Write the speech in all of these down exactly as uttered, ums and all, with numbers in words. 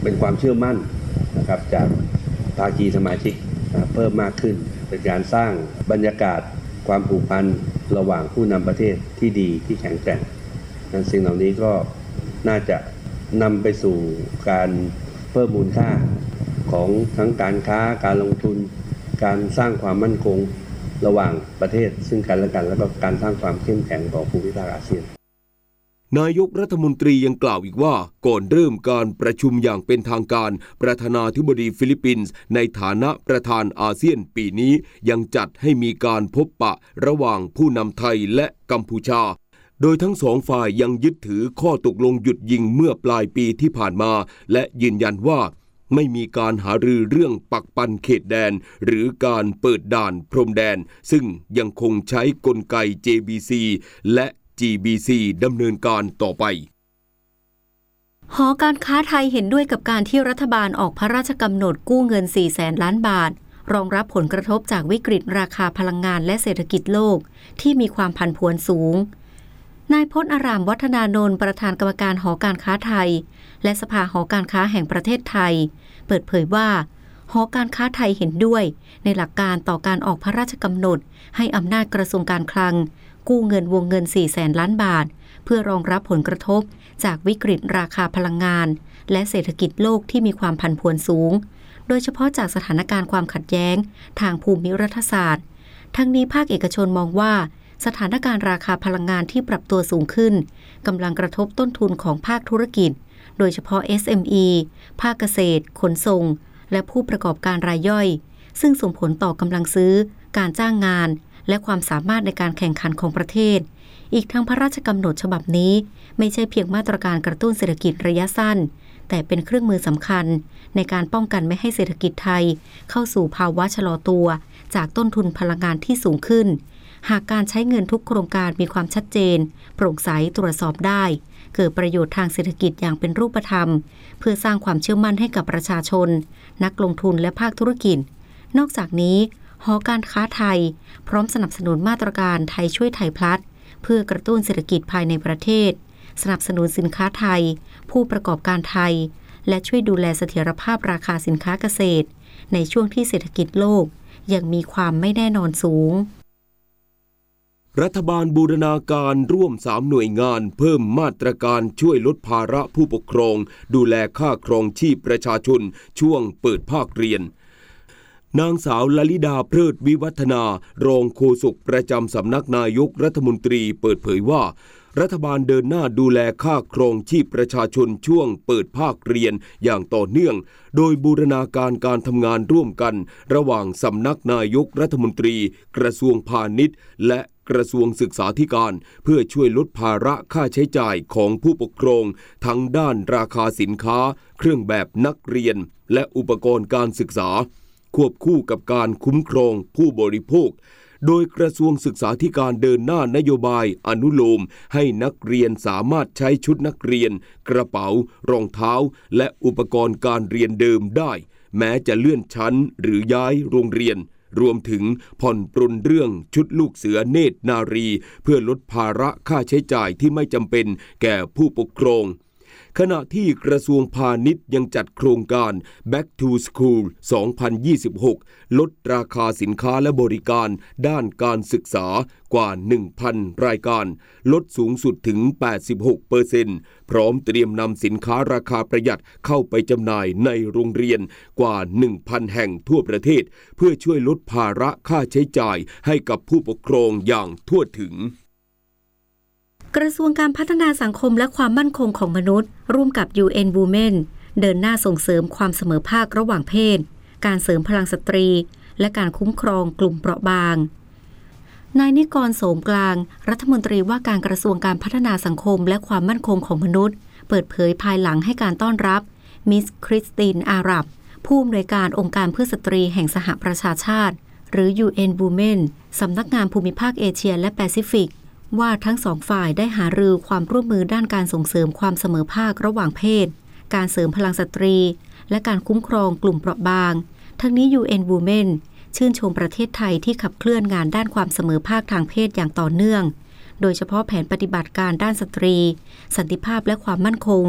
เป็นความเชื่อมั่นนะครับจากภาคีสมาชิกเพิ่มมากขึ้นเป็นการสร้างบรรยากาศความผูกพันระหว่างผู้นำประเทศที่ดีที่แข็งแกร่งนั้นสิ่งเหล่านี้ก็น่าจะนำไปสู่การเพิ่มมูลค่าของทั้งการค้าการลงทุนการสร้างความมั่นคงระหว่างประเทศซึ่งกันและกันแล้วก็การสร้างความเข้มแข็งของภูมิภาคอาเซียนนายกรัฐมนตรียังกล่าวอีกว่าก่อนเริ่มการประชุมอย่างเป็นทางการประธานาธิบดีฟิลิปปินส์ในฐานะประธานอาเซียนปีนี้ยังจัดให้มีการพบปะระหว่างผู้นำไทยและกัมพูชาโดยทั้งสองฝ่ายยังยึดถือข้อตกลงหยุดยิงเมื่อปลายปีที่ผ่านมาและยืนยันว่าไม่มีการหารือเรื่องปักปันเขตแดนหรือการเปิดด่านพรมแดนซึ่งยังคงใช้กลไก เจ บี ซี และ จี บี ซี ดำเนินการต่อไปหอการค้าไทยเห็นด้วยกับการที่รัฐบาลออกพระราชกำหนดกู้เงิน สี่แสน ล้านบาทรองรับผลกระทบจากวิกฤตราคาพลังงานและเศรษฐกิจโลกที่มีความผันผวนสูงนายพจน์อารามวัฒนานนท์ประธานกรรมการหอการค้าไทยและสภาหอการค้าแห่งประเทศไทยเปิดเผยว่าหอการค้าไทยเห็นด้วยในหลักการต่อการออกพระราชกำหนดให้อำนาจกระทรวงการคลังกู้เงินวงเงิน สี่แสน ล้านบาทเพื่อรองรับผลกระทบจากวิกฤตราคาพลังงานและเศรษฐกิจโลกที่มีความผันผวนสูงโดยเฉพาะจากสถานการณ์ความขัดแย้งทางภูมิรัฐศาสตร์ทั้งนี้ภาคเอกชนมองว่าสถานการณ์ราคาพลังงานที่ปรับตัวสูงขึ้นกำลังกระทบต้นทุนของภาคธุรกิจโดยเฉพาะ เอส เอ็ม อี ภาคเกษตรขนส่งและผู้ประกอบการรายย่อยซึ่งส่งผลต่อกำลังซื้อการจ้างงานและความสามารถในการแข่งขันของประเทศอีกทั้งพระราชกำหนดฉบับนี้ไม่ใช่เพียงมาตรการกระตุ้นเศรษฐกิจระยะสั้นแต่เป็นเครื่องมือสำคัญในการป้องกันไม่ให้เศรษฐกิจไทยเข้าสู่ภาวะชะลอตัวจากต้นทุนพลังงานที่สูงขึ้นหากการใช้เงินทุกโครงการมีความชัดเจนโปร่งใสตรวจสอบได้เกิดประโยชน์ทางเศรษฐกิจอย่างเป็นรูปธรรมเพื่อสร้างความเชื่อมั่นให้กับประชาชนนักลงทุนและภาคธุรกิจนอกจากนี้หอการค้าไทยพร้อมสนับสนุนมาตรการไทยช่วยไทยพลัสเพื่อกระตุ้นเศรษฐกิจภายในประเทศสนับสนุนสินค้าไทยผู้ประกอบการไทยและช่วยดูแลเสถียรภาพราคาสินค้าเกษตรในช่วงที่เศรษฐกิจโลกยังมีความไม่แน่นอนสูงรัฐบาลบูรณาการร่วมสามหน่วยงานเพิ่มมาตรการช่วยลดภาระผู้ปกครองดูแลค่าครองชีพประชาชนช่วงเปิดภาคเรียนนางสาวลลิดาเพลิดวิวัฒนารองโฆษกประจำสำนักนายกรัฐมนตรีเปิดเผยว่ารัฐบาลเดินหน้าดูแลค่าครองชีพประชาชนช่วงเปิดภาคเรียนอย่างต่อเนื่องโดยบูรณาการการทำงานร่วมกันระหว่างสำนักนายกรัฐมนตรีกระทรวงพาณิชย์และกระทรวงศึกษาธิการเพื่อช่วยลดภาระค่าใช้จ่ายของผู้ปกครองทั้งด้านราคาสินค้าเครื่องแบบนักเรียนและอุปกรณ์การศึกษาควบคู่กับการคุ้มครองผู้บริโภคโดยกระทรวงศึกษาธิการเดินหน้านโยบายอนุโลมให้นักเรียนสามารถใช้ชุดนักเรียนกระเป๋ารองเท้าและอุปกรณ์การเรียนเดิมได้แม้จะเลื่อนชั้นหรือย้ายโรงเรียนรวมถึงผ่อนปรนเรื่องชุดลูกเสือเนตรนารีเพื่อลดภาระค่าใช้จ่ายที่ไม่จำเป็นแก่ผู้ปกครองขณะที่กระทรวงพาณิชย์ยังจัดโครงการ Back to School สองพันยี่สิบหก ลดราคาสินค้าและบริการด้านการศึกษากว่า หนึ่งพัน รายการลดสูงสุดถึง แปดสิบหกเปอร์เซ็นต์ พร้อมเตรียมนำสินค้าราคาประหยัดเข้าไปจำหน่ายในโรงเรียนกว่า หนึ่งพัน แห่งทั่วประเทศเพื่อช่วยลดภาระค่าใช้จ่ายให้กับผู้ปกครองอย่างทั่วถึงกระทรวงการพัฒนาสังคมและความมั่นคงของมนุษย์ร่วมกับ ยู เอ็น Women เดินหน้าส่งเสริมความเสมอภาคระหว่างเพศการเสริมพลังสตรีและการคุ้มครองกลุ่มเปราะบางนายนิกรโสมกลางรัฐมนตรีว่าการกระทรวงการพัฒนาสังคมและความมั่นคงของมนุษย์เปิดเผยภายหลังให้การต้อนรับมิสคริสตินอาหรับผู้อำนวยการองค์การเพื่อสตรีแห่งสหประชาชาติหรือ ยู เอ็น Women สำนักงานภูมิภาคเอเชียและแปซิฟิกว่าทั้งสองฝ่ายได้หารือความร่วมมือด้านการส่งเสริมความเสมอภาคระหว่างเพศการเสริมพลังสตรีและการคุ้มครองกลุ่มเปราะบางทั้งนี้ ยู เอ็น Women ชื่นชมประเทศไทยที่ขับเคลื่อนงานด้านความเสมอภาคทางเพศอย่างต่อเนื่องโดยเฉพาะแผนปฏิบัติการด้านสตรีสันติภาพและความมั่นคง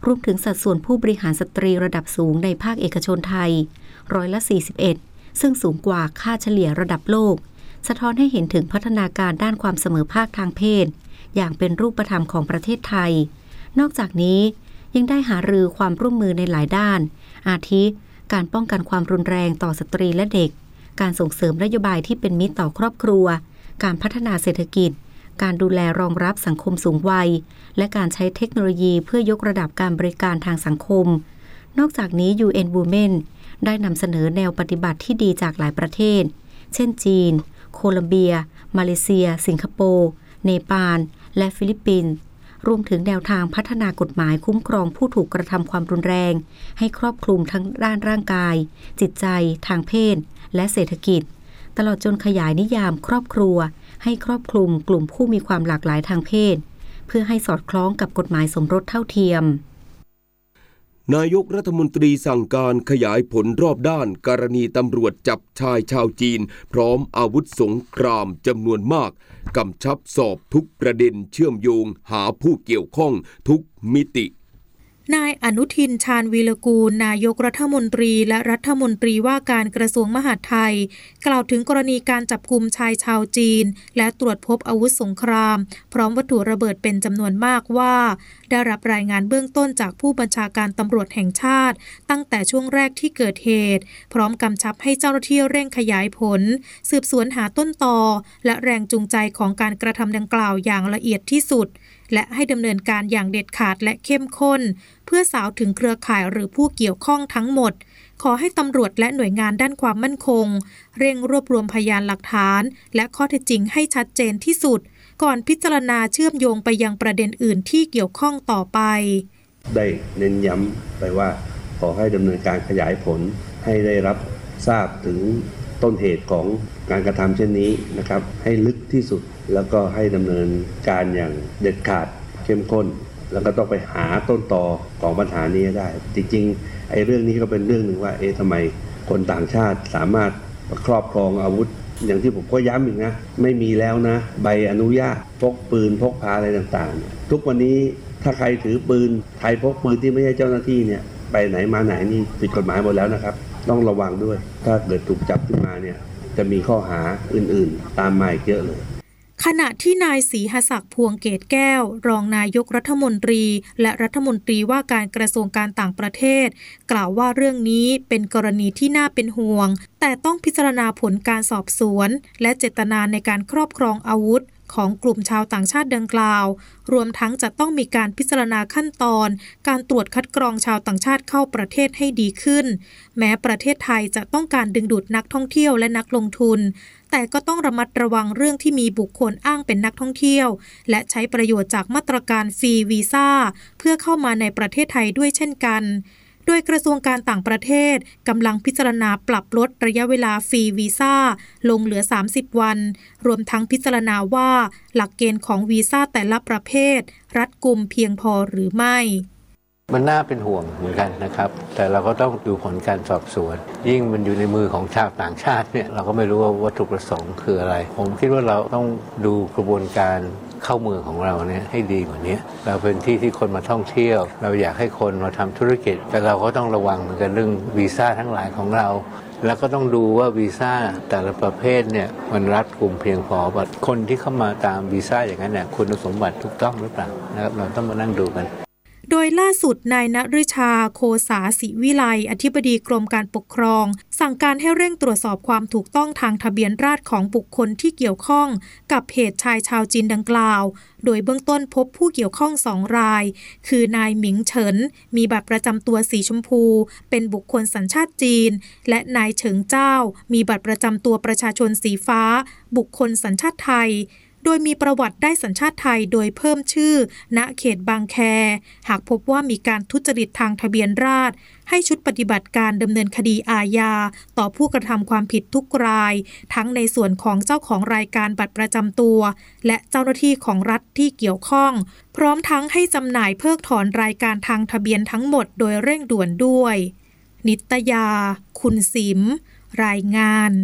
รวมถึงสัดส่วนผู้บริหารสตรีระดับสูงในภาคเอกชนไทยร้อยละสี่สิบเอ็ดซึ่งสูงกว่าค่าเฉลี่ยระดับโลกสะท้อนให้เห็นถึงพัฒนาการด้านความเสมอภาคทางเพศอย่างเป็นรูปธรรมของประเทศไทยนอกจากนี้ยังได้หารือความร่วมมือในหลายด้านอาทิการป้องกันความรุนแรงต่อสตรีและเด็กการส่งเสริมนโยบายที่เป็นมิตรต่อครอบครัวการพัฒนาเศรษฐกิจการดูแลรองรับสังคมสูงวัยและการใช้เทคโนโลยีเพื่อยกระดับการบริการทางสังคมนอกจากนี้ ยู เอ็น Women ได้นำเสนอแนวปฏิบัติที่ดีจากหลายประเทศเช่นจีนโคลัมเบียมาเลเซียสิงคโปร์เนปาลและฟิลิปปินส์รวมถึงแนวทางพัฒนากฎหมายคุ้มครองผู้ถูกกระทำความรุนแรงให้ครอบคลุมทั้งด้านร่างกายจิตใจทางเพศและเศรษฐกิจตลอดจนขยายนิยามครอบครัวให้ครอบคลุมกลุ่มผู้มีความหลากหลายทางเพศเพื่อให้สอดคล้องกับกฎหมายสมรสเท่าเทียมนายกรัฐมนตรีสั่งการขยายผลรอบด้านกรณีตำรวจจับชายชาวจีนพร้อมอาวุธสงครามจำนวนมากกำชับสอบทุกประเด็นเชื่อมโยงหาผู้เกี่ยวข้องทุกมิตินายอนุทินชาญวีรกูลนายกรัฐมนตรีและรัฐมนตรีว่าการกระทรวงมหาดไทยกล่าวถึงกรณีการจับกุมชายชาวจีนและตรวจพบอาวุธสงครามพร้อมวัตถุระเบิดเป็นจำนวนมากว่าได้รับรายงานเบื้องต้นจากผู้บัญชาการตำรวจแห่งชาติตั้งแต่ช่วงแรกที่เกิดเหตุพร้อมกำชับให้เจ้าหน้าที่เร่งขยายผลสืบสวนหาต้นตอและแรงจูงใจของการกระทำดังกล่าวอย่างละเอียดที่สุดและให้ดำเนินการอย่างเด็ดขาดและเข้มข้นเพื่อสาวถึงเครือข่ายหรือผู้เกี่ยวข้องทั้งหมดขอให้ตำรวจและหน่วยงานด้านความมั่นคงเร่งรวบรวมพยานหลักฐานและข้อเท็จจริงให้ชัดเจนที่สุดก่อนพิจารณาเชื่อมโยงไปยังประเด็นอื่นที่เกี่ยวข้องต่อไปได้เน้นย้ำไปว่าขอให้ดำเนินการขยายผลให้ได้รับทราบถึงต้นเหตุของการกระทำเช่นนี้นะครับให้ลึกที่สุดแล้วก็ให้ดำเนินการอย่างเด็ดขาดเข้มข้นแล้วก็ต้องไปหาต้นตอของปัญหานี้ได้จริงๆไอ้เรื่องนี้ก็เป็นเรื่องหนึ่งว่าเอ๊ะทำไมคนต่างชาติสามารถครอบครองอาวุธอย่างที่ผมก็ย้ำอีกนะไม่มีแล้วนะใบอนุญาตพกปืนพกพาอะไรต่างๆทุกวันนี้ถ้าใครถือปืนใครพกปืนที่ไม่ใช่เจ้าหน้าที่เนี่ยไปไหนมาไหนนี่ผิดกฎหมายหมดแล้วนะครับต้องระวังด้วยถ้าเกิดถูกจับขึ้นมาเนี่ยจะมีข้อหาอื่นๆตามมาอีกเยอะเลยขณะที่นายศรีหศักดิ์พวงเกตแก้วรองนายกรัฐมนตรีและรัฐมนตรีว่าการกระทรวงการต่างประเทศกล่าวว่าเรื่องนี้เป็นกรณีที่น่าเป็นห่วงแต่ต้องพิจารณาผลการสอบสวนและเจตนาในการครอบครองอาวุธของกลุ่มชาวต่างชาติดังกล่าวรวมทั้งจะต้องมีการพิจารณาขั้นตอนการตรวจคัดกรองชาวต่างชาติเข้าประเทศให้ดีขึ้นแม้ประเทศไทยจะต้องการดึงดูดนักท่องเที่ยวและนักลงทุนแต่ก็ต้องระมัดระวังเรื่องที่มีบุคคลอ้างเป็นนักท่องเที่ยวและใช้ประโยชน์จากมาตรการฟรีวีซ่าเพื่อเข้ามาในประเทศไทยด้วยเช่นกันโดยกระทรวงการต่างประเทศกำลังพิจารณาปรับลดระยะเวลาฟรีวีซ่าลงเหลือสามสิบวันรวมทั้งพิจารณาว่าหลักเกณฑ์ของวีซ่าแต่ละประเภทรัดกุมเพียงพอหรือไม่มันน่าเป็นห่วงเหมือนกันนะครับแต่เราก็ต้องดูผลการสอบสวนยิ่งมันอยู่ในมือของชาวต่างชาติเนี่ยเราก็ไม่รู้ว่าวัตถุประสงค์คืออะไรผมคิดว่าเราต้องดูกระบวนการเข้าเมืองของเราเนี่ยให้ดีกว่านี้เราเป็นที่ที่คนมาท่องเที่ยวเราอยากให้คนมาทำธุรกิจแต่เราก็ต้องระวังเหมือนกันเรื่องวีซ่าทั้งหลายของเราแล้วก็ต้องดูว่าวีซ่าแต่ละประเภทเนี่ยมันรัดกุมเพียงพอว่าคนที่เข้ามาตามวีซ่าอย่างนั้นเนี่ยคุณสมบัติถูกต้องหรือเปล่านะครับเราต้องมานั่งดูกันโดยล่าสุดนายณฤชาโคสาศิวิไลอธิบดีกรมการปกครองสั่งการให้เร่งตรวจสอบความถูกต้องทางทะเบียนราษฎร์ของบุคคลที่เกี่ยวข้องกับเหตุชายชาวจีนดังกล่าวโดยเบื้องต้นพบผู้เกี่ยวข้องสองรายคือนายหมิงเฉินมีบัตรประจำตัวสีชมพูเป็นบุคคลสัญชาติจีนและนายเฉิงเจ้ามีบัตรประจำตัวประชาชนสีฟ้าบุคคลสัญชาติไทยโดยมีประวัติได้สัญชาติไทยโดยเพิ่มชื่อณเขตบางแคหากพบว่ามีการทุจริตทางทะเบียนราษฎร์ให้ชุดปฏิบัติการดำเนินคดีอาญาต่อผู้กระทำความผิดทุกรายทั้งในส่วนของเจ้าของรายการบัตรประจำตัวและเจ้าหน้าที่ของรัฐที่เกี่ยวข้องพร้อมทั้งให้จำหน่ายเพิกถอนรายการทางทะเบียนทั้งหมดโดยเร่งด่วนด้วยนิตยาคุณสิมรายงาน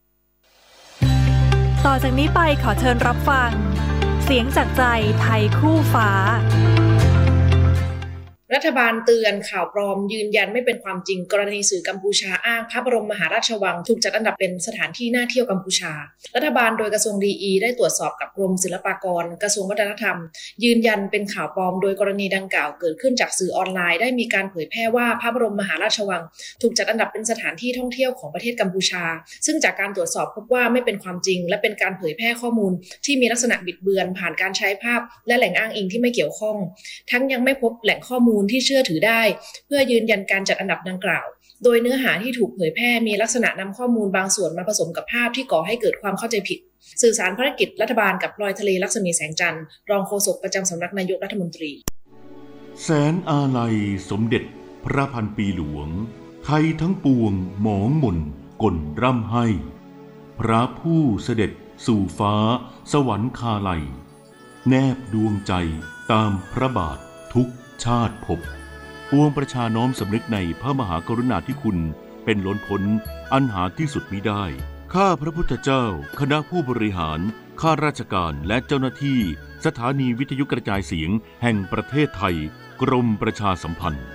ต่อจากนี้ไปขอเชิญรับฟังเสียงจากใจไทยคู่ฟ้ารัฐบาลเตือนข่าวปลอมยืนยันไม่เป็นความจริงกรณีสื่อกัมพูชาอ้างพระบรมมหาราชวังถูกจัดอันดับเป็นสถานที่น่าเที่ยวกัมพูชารัฐบาลโดยกระทรวงดีอีได้ตรวจสอบกับกรมศิลปากรกระทรวงวัฒนธรรมยืนยันเป็นข่าวปลอมโดยกรณีดังกล่าวเกิดขึ้นจากสื่อออนไลน์ได้มีการเผยแพร่ว่าพระบรมมหาราชวังถูกจัดอันดับเป็นสถานที่ท่องเที่ยวของประเทศกัมพูชาซึ่งจากการตรวจสอบพบว่าไม่เป็นความจริงและเป็นการเผยแพร่ข้อมูลที่มีลักษณะบิดเบือนผ่านการใช้ภาพและแหล่งอ้างอิงที่ไม่เกี่ยวข้องทั้งยังไม่พบแหล่งข้อมูลที่เชื่อถือได้เพื่อยืนยันการจัดอันดับดังกล่าวโดยเนื้อหาที่ถูกเผยแพร่มีลักษณะนำข้อมูลบางส่วนมาผสมกับภาพที่ก่อให้เกิดความเข้าใจผิดสื่อสารภารกิจรัฐบาลกับพลอยทะเลลักษมีแสงจันทร์รองโฆษกประจำสำนักนายกรัฐมนตรีแสนอาลัยสมเด็จพระพันปีหลวงไทยทั้งปวงหมองหม่นก่นร่ำให้พระผู้เสด็จสู่ฟ้าสวรรคาลัยแนบดวงใจตามพระบาททุกชาติภพปวงประชาน้อมสำนึกในพระมหากรุณาธิคุณเป็นล้นพ้นอันหาที่สุดมิได้ข้าพระพุทธเจ้าคณะผู้บริหารข้าราชการและเจ้าหน้าที่สถานีวิทยุกระจายเสียงแห่งประเทศไทยกรมประชาสัมพันธ์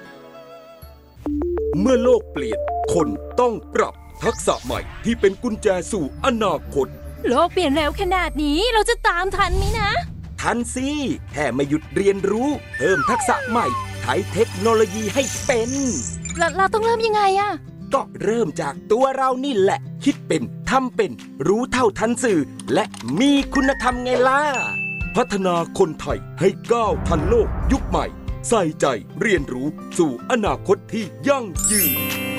เมื่อโลกเปลี่ยนคนต้องปรับทักษะใหม่ที่เป็นกุญแจสู่อนาคตโลกเปลี่ยนเร็วขนาดนี้เราจะตามทันไหมนะทันสิแค่ไม่หยุดเรียนรู้เพิ่มทักษะใหม่ใช้เทคโนโลยีให้เป็นเราเราต้องเริ่มยังไงอะก็เริ่มจากตัวเรานี่แหละคิดเป็นทำเป็นรู้เท่าทันสื่อและมีคุณธรรมไงล่ะพัฒนาคนไทยให้ก้าวทันโลกยุคใหม่ใส่ใจเรียนรู้สู่อนาคตที่ยั่งยืน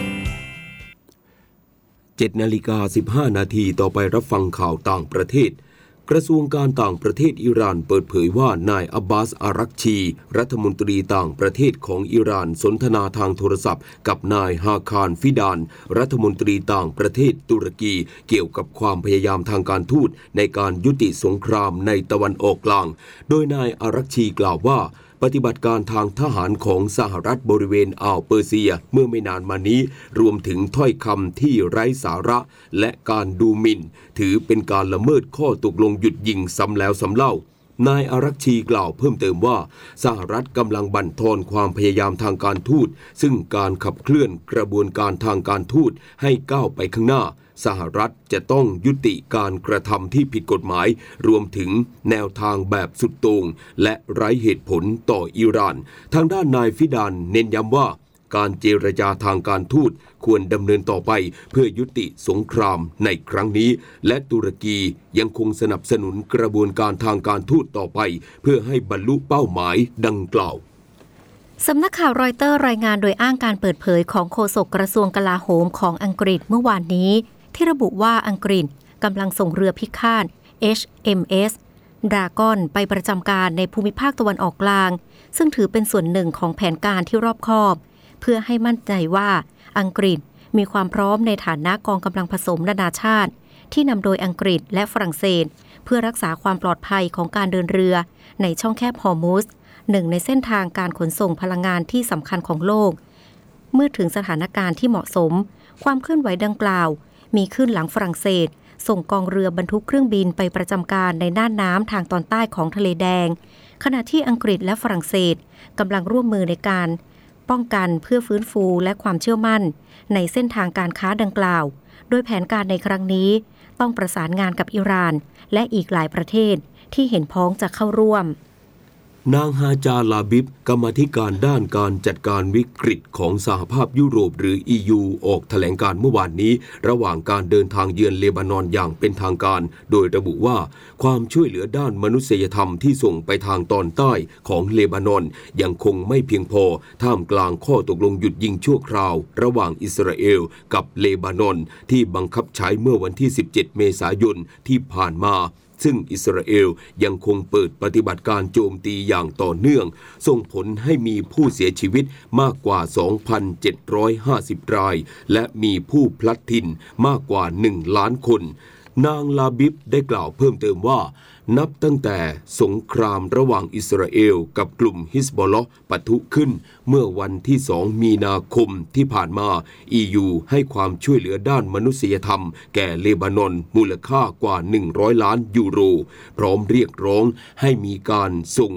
เจ็ดนาฬิกาสิบห้านาทีต่อไปรับฟังข่าวต่างประเทศกระทรวงการต่างประเทศอิหร่านเปิดเผยว่านายอับบาส อารักชีรัฐมนตรีต่างประเทศของอิหร่านสนทนาทางโทรศัพท์กับนายฮาคารฟิดานรัฐมนตรีต่างประเทศตุรกีเกี่ยวกับความพยายามทางการทูตในการยุติสงครามในตะวันออกกลางโดยนายอารักชีกล่าวว่าปฏิบัติการทางทหารของสหรัฐบริเวณอ่าวเปอร์เซียเมื่อไม่นานมานี้รวมถึงถ้อยคำที่ไร้สาระและการดูหมิ่นถือเป็นการละเมิดข้อตกลงหยุดยิงซ้ำแล้วซ้ำเล่านายอารักชีกล่าวเพิ่มเติมว่าสหรัฐกำลังบั่นทอนความพยายามทางการทูตซึ่งการขับเคลื่อนกระบวนการทางการทูตให้ก้าวไปข้างหน้าสหรัฐจะต้องยุติการกระทำที่ผิดกฎหมายรวมถึงแนวทางแบบสุดโต่งและไร้เหตุผลต่ออิหร่านทางด้านนายฟิดานเน้นย้ำว่าการเจรจาทางการทูตควรดำเนินต่อไปเพื่อยุติสงครามในครั้งนี้และตุรกียังคงสนับสนุนกระบวนการทางการทูตต่อไปเพื่อให้บรรลุเป้าหมายดังกล่าวสำนักข่าวรอยเตอร์รายงานโดยอ้างการเปิดเผยของโฆษกกระทรวงกลาโหมของอังกฤษเมื่อวานนี้ที่ระบุว่าอังกฤษกำลังส่งเรือพิฆาต เอช เอ็ม เอส Dragon ไปประจำการในภูมิภาคตะวันออกกลางซึ่งถือเป็นส่วนหนึ่งของแผนการที่รอบคอบเพื่อให้มั่นใจว่าอังกฤษมีความพร้อมในฐานะกองกำลังผสมนานาชาติที่นำโดยอังกฤษและฝรั่งเศสเพื่อรักษาความปลอดภัยของการเดินเรือในช่องแคบฮอร์มุซหนึ่งในเส้นทางการขนส่งพลังงานที่สำคัญของโลกเมื่อถึงสถานการณ์ที่เหมาะสมความเคลื่อนไหวดังกล่าวมีขึ้นหลังฝรั่งเศสส่งกองเรือบรรทุกเครื่องบินไปประจำการในน่านน้ำทางตอนใต้ของทะเลแดงขณะที่อังกฤษและฝรั่งเศสกำลังร่วมมือในการป้องกันเพื่อฟื้นฟูและความเชื่อมั่นในเส้นทางการค้าดังกล่าวโดยแผนการในครั้งนี้ต้องประสานงานกับอิหร่านและอีกหลายประเทศที่เห็นพ้องจะเข้าร่วมนางฮาจาลาบิบกรรมาธิการด้านการจัดการวิกฤตของสหภาพยุโรปหรือ อี ยู ออกแถลงการเมื่อวานนี้ระหว่างการเดินทางเยือนเลบานอนอย่างเป็นทางการโดยระบุว่าความช่วยเหลือด้านมนุษยธรรมที่ส่งไปทางตอนใต้ของเลบานอนยังคงไม่เพียงพอท่ามกลางข้อตกลงหยุดยิงชั่วคราวระหว่างอิสราเอลกับเลบานอนที่บังคับใช้เมื่อวันที่สิบเจ็ดเมษายนที่ผ่านมาซึ่งอิสราเอลยังคงเปิดปฏิบัติการโจมตีอย่างต่อเนื่องส่งผลให้มีผู้เสียชีวิตมากกว่า สองพันเจ็ดร้อยห้าสิบ รายและมีผู้พลัดถิ่นมากกว่าหนึ่งล้านคนนางลาบิบได้กล่าวเพิ่มเติมว่านับตั้งแต่สงครามระหว่างอิสราเอลกับกลุ่มฮิซบอลเลาะห์ปะทุขึ้นเมื่อวันที่สองมีนาคมที่ผ่านมา อี ยู ให้ความช่วยเหลือด้านมนุษยธรรมแก่เลบานอนมูลค่ากว่าหนึ่งร้อยล้านยูโรพร้อมเรียกร้องให้มีการส่ง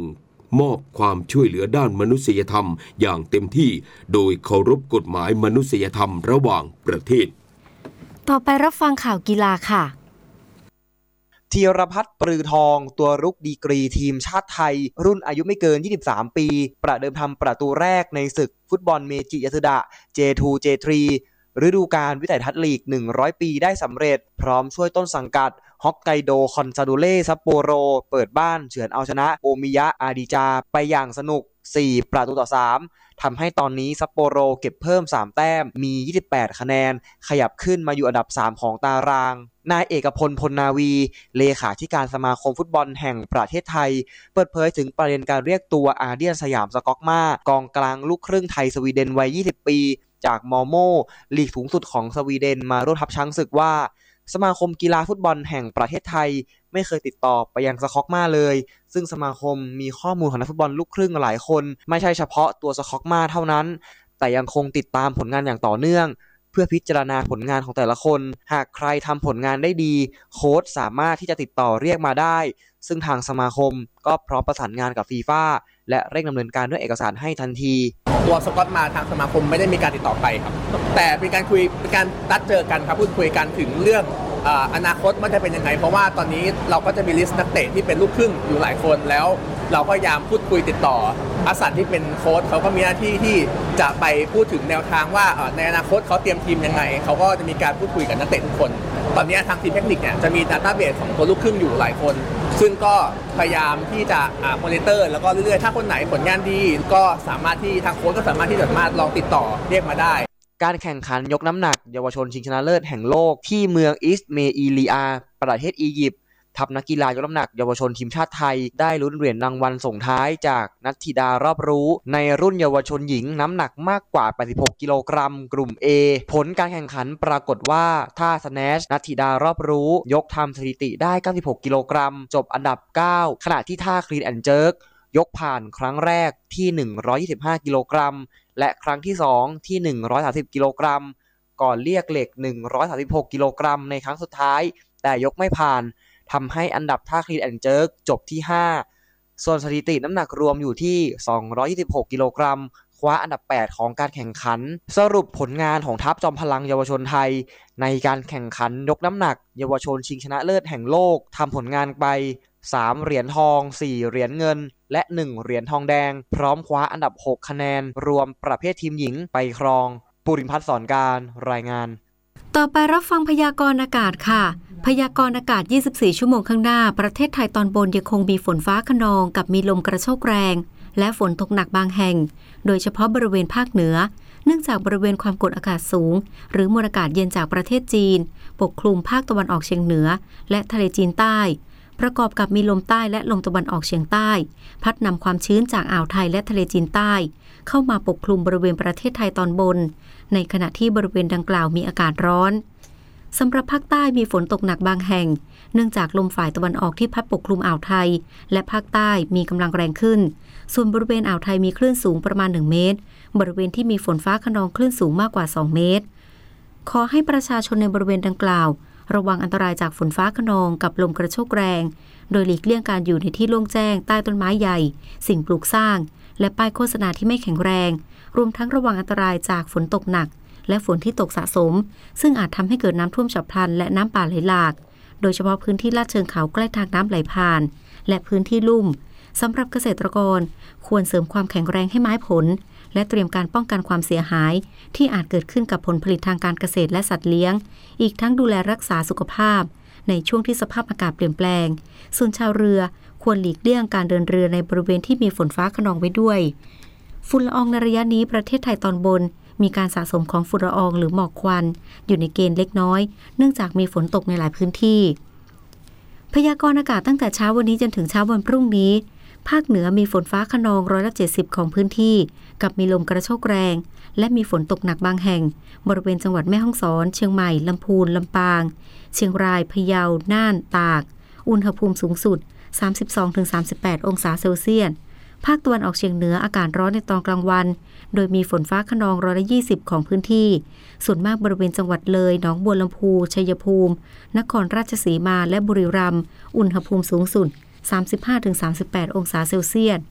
มอบความช่วยเหลือด้านมนุษยธรรมอย่างเต็มที่โดยเคารพกฎหมายมนุษยธรรมระหว่างประเทศต่อไปรับฟังข่าวกีฬาค่ะธีรพัฒน์ปรือทองตัวรุกดีกรีทีมชาติไทยรุ่นอายุไม่เกินยี่สิบสามปีประเดิมทำประตูแรกในศึกฟุตบอลเมจิยาสึดะ เจ ทู เจ ทรี ฤดูกาลวิสัยทัศน์ลีกหนึ่งร้อยปีได้สำเร็จพร้อมช่วยต้นสังกัดฮอกไกโดคอนซาโดเล่ซัปโปโรเปิดบ้านเฉือนเอาชนะโอมิยะอาดิจาไปอย่างสนุกสี่ประตูต่อสามทำให้ตอนนี้ซัปโปโรเก็บเพิ่มสามแต้มมียี่สิบแปดคะแนนขยับขึ้นมาอยู่อันดับสามของตารางนายเอกพลพลนาวีเลขาธิการสมาคมฟุตบอลแห่งประเทศไทยเปิดเผยถึงประเด็นการเรียกตัวอาเดียนสยามสก๊อกมากองกลางลูกครึ่งไทยสวีเดนวัยยี่สิบปีจากมอโมลีกสูงสุดของสวีเดนมาร่วมทัพช้างศึกว่าสมาคมกีฬาฟุตบอลแห่งประเทศไทยไม่เคยติดต่อไปยังสค็อกมาเลยซึ่งสมาคมมีข้อมูลของนักฟุตบอลลูกครึ่งหลายคนไม่ใช่เฉพาะตัวสค็อกมาเท่านั้นแต่ยังคงติดตามผลงานอย่างต่อเนื่องเพื่อพิจารณาผลงานของแต่ละคนหากใครทำผลงานได้ดีโค้ชสามารถที่จะติดต่อเรียกมาได้ซึ่งทางสมาคมก็พร้อมประสานงานกับฟีฟ่าและเร่งดำเนินการด้วยเอกสารให้ทันทีตัวสกอตมาทางสมาคมไม่ได้มีการติดต่อไปครับแต่เป็นการคุยเป็นการนัดเจอกันครับพูดคุยกันถึงเรื่องอนาคตมันจะเป็นยังไงเพราะว่าตอนนี้เราก็จะมีลิสต์นักเตะที่เป็นลูกครึ่งอยู่หลายคนแล้วเราก็พยายามพูดคุยติดต่ออาสันที่เป็นโค้ชเขาก็มีหน้าที่ที่จะไปพูดถึงแนวทางว่าในอนาคตเขาเตรียมทีมยังไงเขาก็จะมีการพูดคุยกับนักเตะทุกคนตอนนี้ทางทีมเทคนิคเนี่ยจะมีดัตต้าเบสของตัวลูกครึ่งอยู่หลายคนซึ่งก็พยายามที่จะมอนิเตอร์แล้วก็เรื่อยๆถ้าคนไหนผลงานดีก็สามารถที่ทางโค้ชก็สามารถที่จะมาลองติดต่อเรียกมาได้การแข่งขันยกน้ำหนักเยาวชนชิงชนะเลิศแห่งโลกที่เมืองอิสเมอีลีอาประเทศอียิปต์ทัพนักกีฬายกน้ำหนักเยาวชนทีมชาติไทยได้ลุ้นเหรียญรางวัลส่งท้ายจากนัทธิดารอบรู้ในรุ่นเยาวชนหญิงน้ำหนักมากกว่าแปดสิบหกกิโลกรัมกลุ่ม A ผลการแข่งขันปรากฏว่าท่าสแนชนัทธิดารอบรู้ยกทำสถิติได้เก้าสิบหกกิโลกรัมจบอันดับเก้าขณะที่ท่าคลีนแอนด์เจิร์กยกผ่านครั้งแรกที่หนึ่งร้อยยี่สิบห้ากิโลกรัมและครั้งที่สองที่หนึ่งร้อยสามสิบกิโลกรัมก่อนเรียกเหล็กหนึ่งร้อยสามสิบหกกิโลกรัมในครั้งสุดท้ายแต่ยกไม่ผ่านทำให้อันดับท่าคลีนแอนด์เจิร์กจบที่ห้าส่วนสถิติน้ำหนักรวมอยู่ที่สองร้อยยี่สิบหกกิโลกรัมคว้าอันดับแปดของการแข่งขันสรุปผลงานของทัพจอมพลังเยาวชนไทยในการแข่งขันยกน้ำหนักเยาวชนชิงชนะเลิศแห่งโลกทำผลงานไปสามเหรียญทองสี่เหรียญเงินและหนึ่งเหรียญทองแดงพร้อมคว้าอันดับหกคะแนนรวมประเภททีมหญิงไปครองปุริพัฒน์สอนการรายงานต่อไปรับฟังพยากรณ์อากาศค่ะพยากรณ์อากาศยี่สิบสี่ชั่วโมงข้างหน้าประเทศไทยตอนบนยังคงมีฝนฟ้าคะนองกับมีลมกระโชกแรงและฝนตกหนักบางแห่งโดยเฉพาะบริเวณภาคเหนือเนื่องจากบริเวณความกดอากาศสูงหรือมวลอากาศเย็นจากประเทศจีนปกคลุมภาคตะวันออกเฉียงเหนือและทะเลจีนใต้ประกอบกับมีลมใต้และลมตะวันออกเฉียงใต้พัดนำความชื้นจากอ่าวไทยและทะเลจีนใต้เข้ามาปกคลุมบริเวณประเทศไทยตอนบนในขณะที่บริเวณดังกล่าวมีอากาศร้อนสำหรับภาคใต้มีฝนตกหนักบางแห่งเนื่องจากลมฝ่ายตะวันออกที่พัดปกคลุมอ่าวไทยและภาคใต้มีกำลังแรงขึ้นส่วนบริเวณอ่าวไทยมีคลื่นสูงประมาณหนึ่งเมตรบริเวณที่มีฝนฟ้าคะนองคลื่นสูงมากกว่าสองเมตรขอให้ประชาชนในบริเวณดังกล่าวระวังอันตรายจากฝนฟ้าคะนองกับลมกระโชกแรงโดยหลีกเลี่ยงการอยู่ในที่โล่งแจ้งใต้ต้นไม้ใหญ่สิ่งปลูกสร้างและป้ายโฆษณาที่ไม่แข็งแรงรวมทั้งระวังอันตรายจากฝนตกหนักและฝนที่ตกสะสมซึ่งอาจทำให้เกิดน้ำท่วมฉับพลันและน้ำป่าไหลหลากโดยเฉพาะพื้นที่ลาดเชิงเขาใกล้ทางน้ำไหลผ่านและพื้นที่ลุ่มสำหรับเกษตรกรควรเสริมความแข็งแรงให้ไม้ผลและเตรียมการป้องกันความเสียหายที่อาจเกิดขึ้นกับผลผลิตทางการเกษตรและสัตว์เลี้ยงอีกทั้งดูแลรักษาสุขภาพในช่วงที่สภาพอากาศเปลี่ยนแปลงส่วนชาวเรือควรหลีกเลี่ยงการเดินเรือในบริเวณที่มีฝนฟ้าคะนองไว้ด้วยฝุ่นละอองในระยะนี้ประเทศไทยตอนบนมีการสะสมของฝุ่นละอองหรือหมอกควันอยู่ในเกณฑ์เล็กน้อยเนื่องจากมีฝนตกในหลายพื้นที่พยากรณ์อากาศตั้งแต่เช้าวันนี้จนถึงเช้าวันพรุ่งนี้ภาคเหนือมีฝนฟ้าคะนองร้อยละเจ็ดสิบของพื้นที่กับมีลมกระโชกแรงและมีฝนตกหนักบางแห่งบริเวณจังหวัดแม่ฮ่องสอนเชียงใหม่ลำพูนลำปางเชียงรายพะเยาน่านตากอุณหภูมิสูงสุด สามสิบสองถึงสามสิบแปด องศาเซลเซียสภาคตะวันออกเฉียงเหนืออากาศร้อนในตอนกลางวันโดยมีฝนฟ้าคะนองร้อยละยี่สิบของพื้นที่ส่วนมากบริเวณจังหวัดเลยหนองบัวลำพูชัยภูมินครราชสีมาและบุรีรัมย์อุณหภูมิสูงสุด สามสิบห้าถึงสามสิบแปด องศาเซลเซียส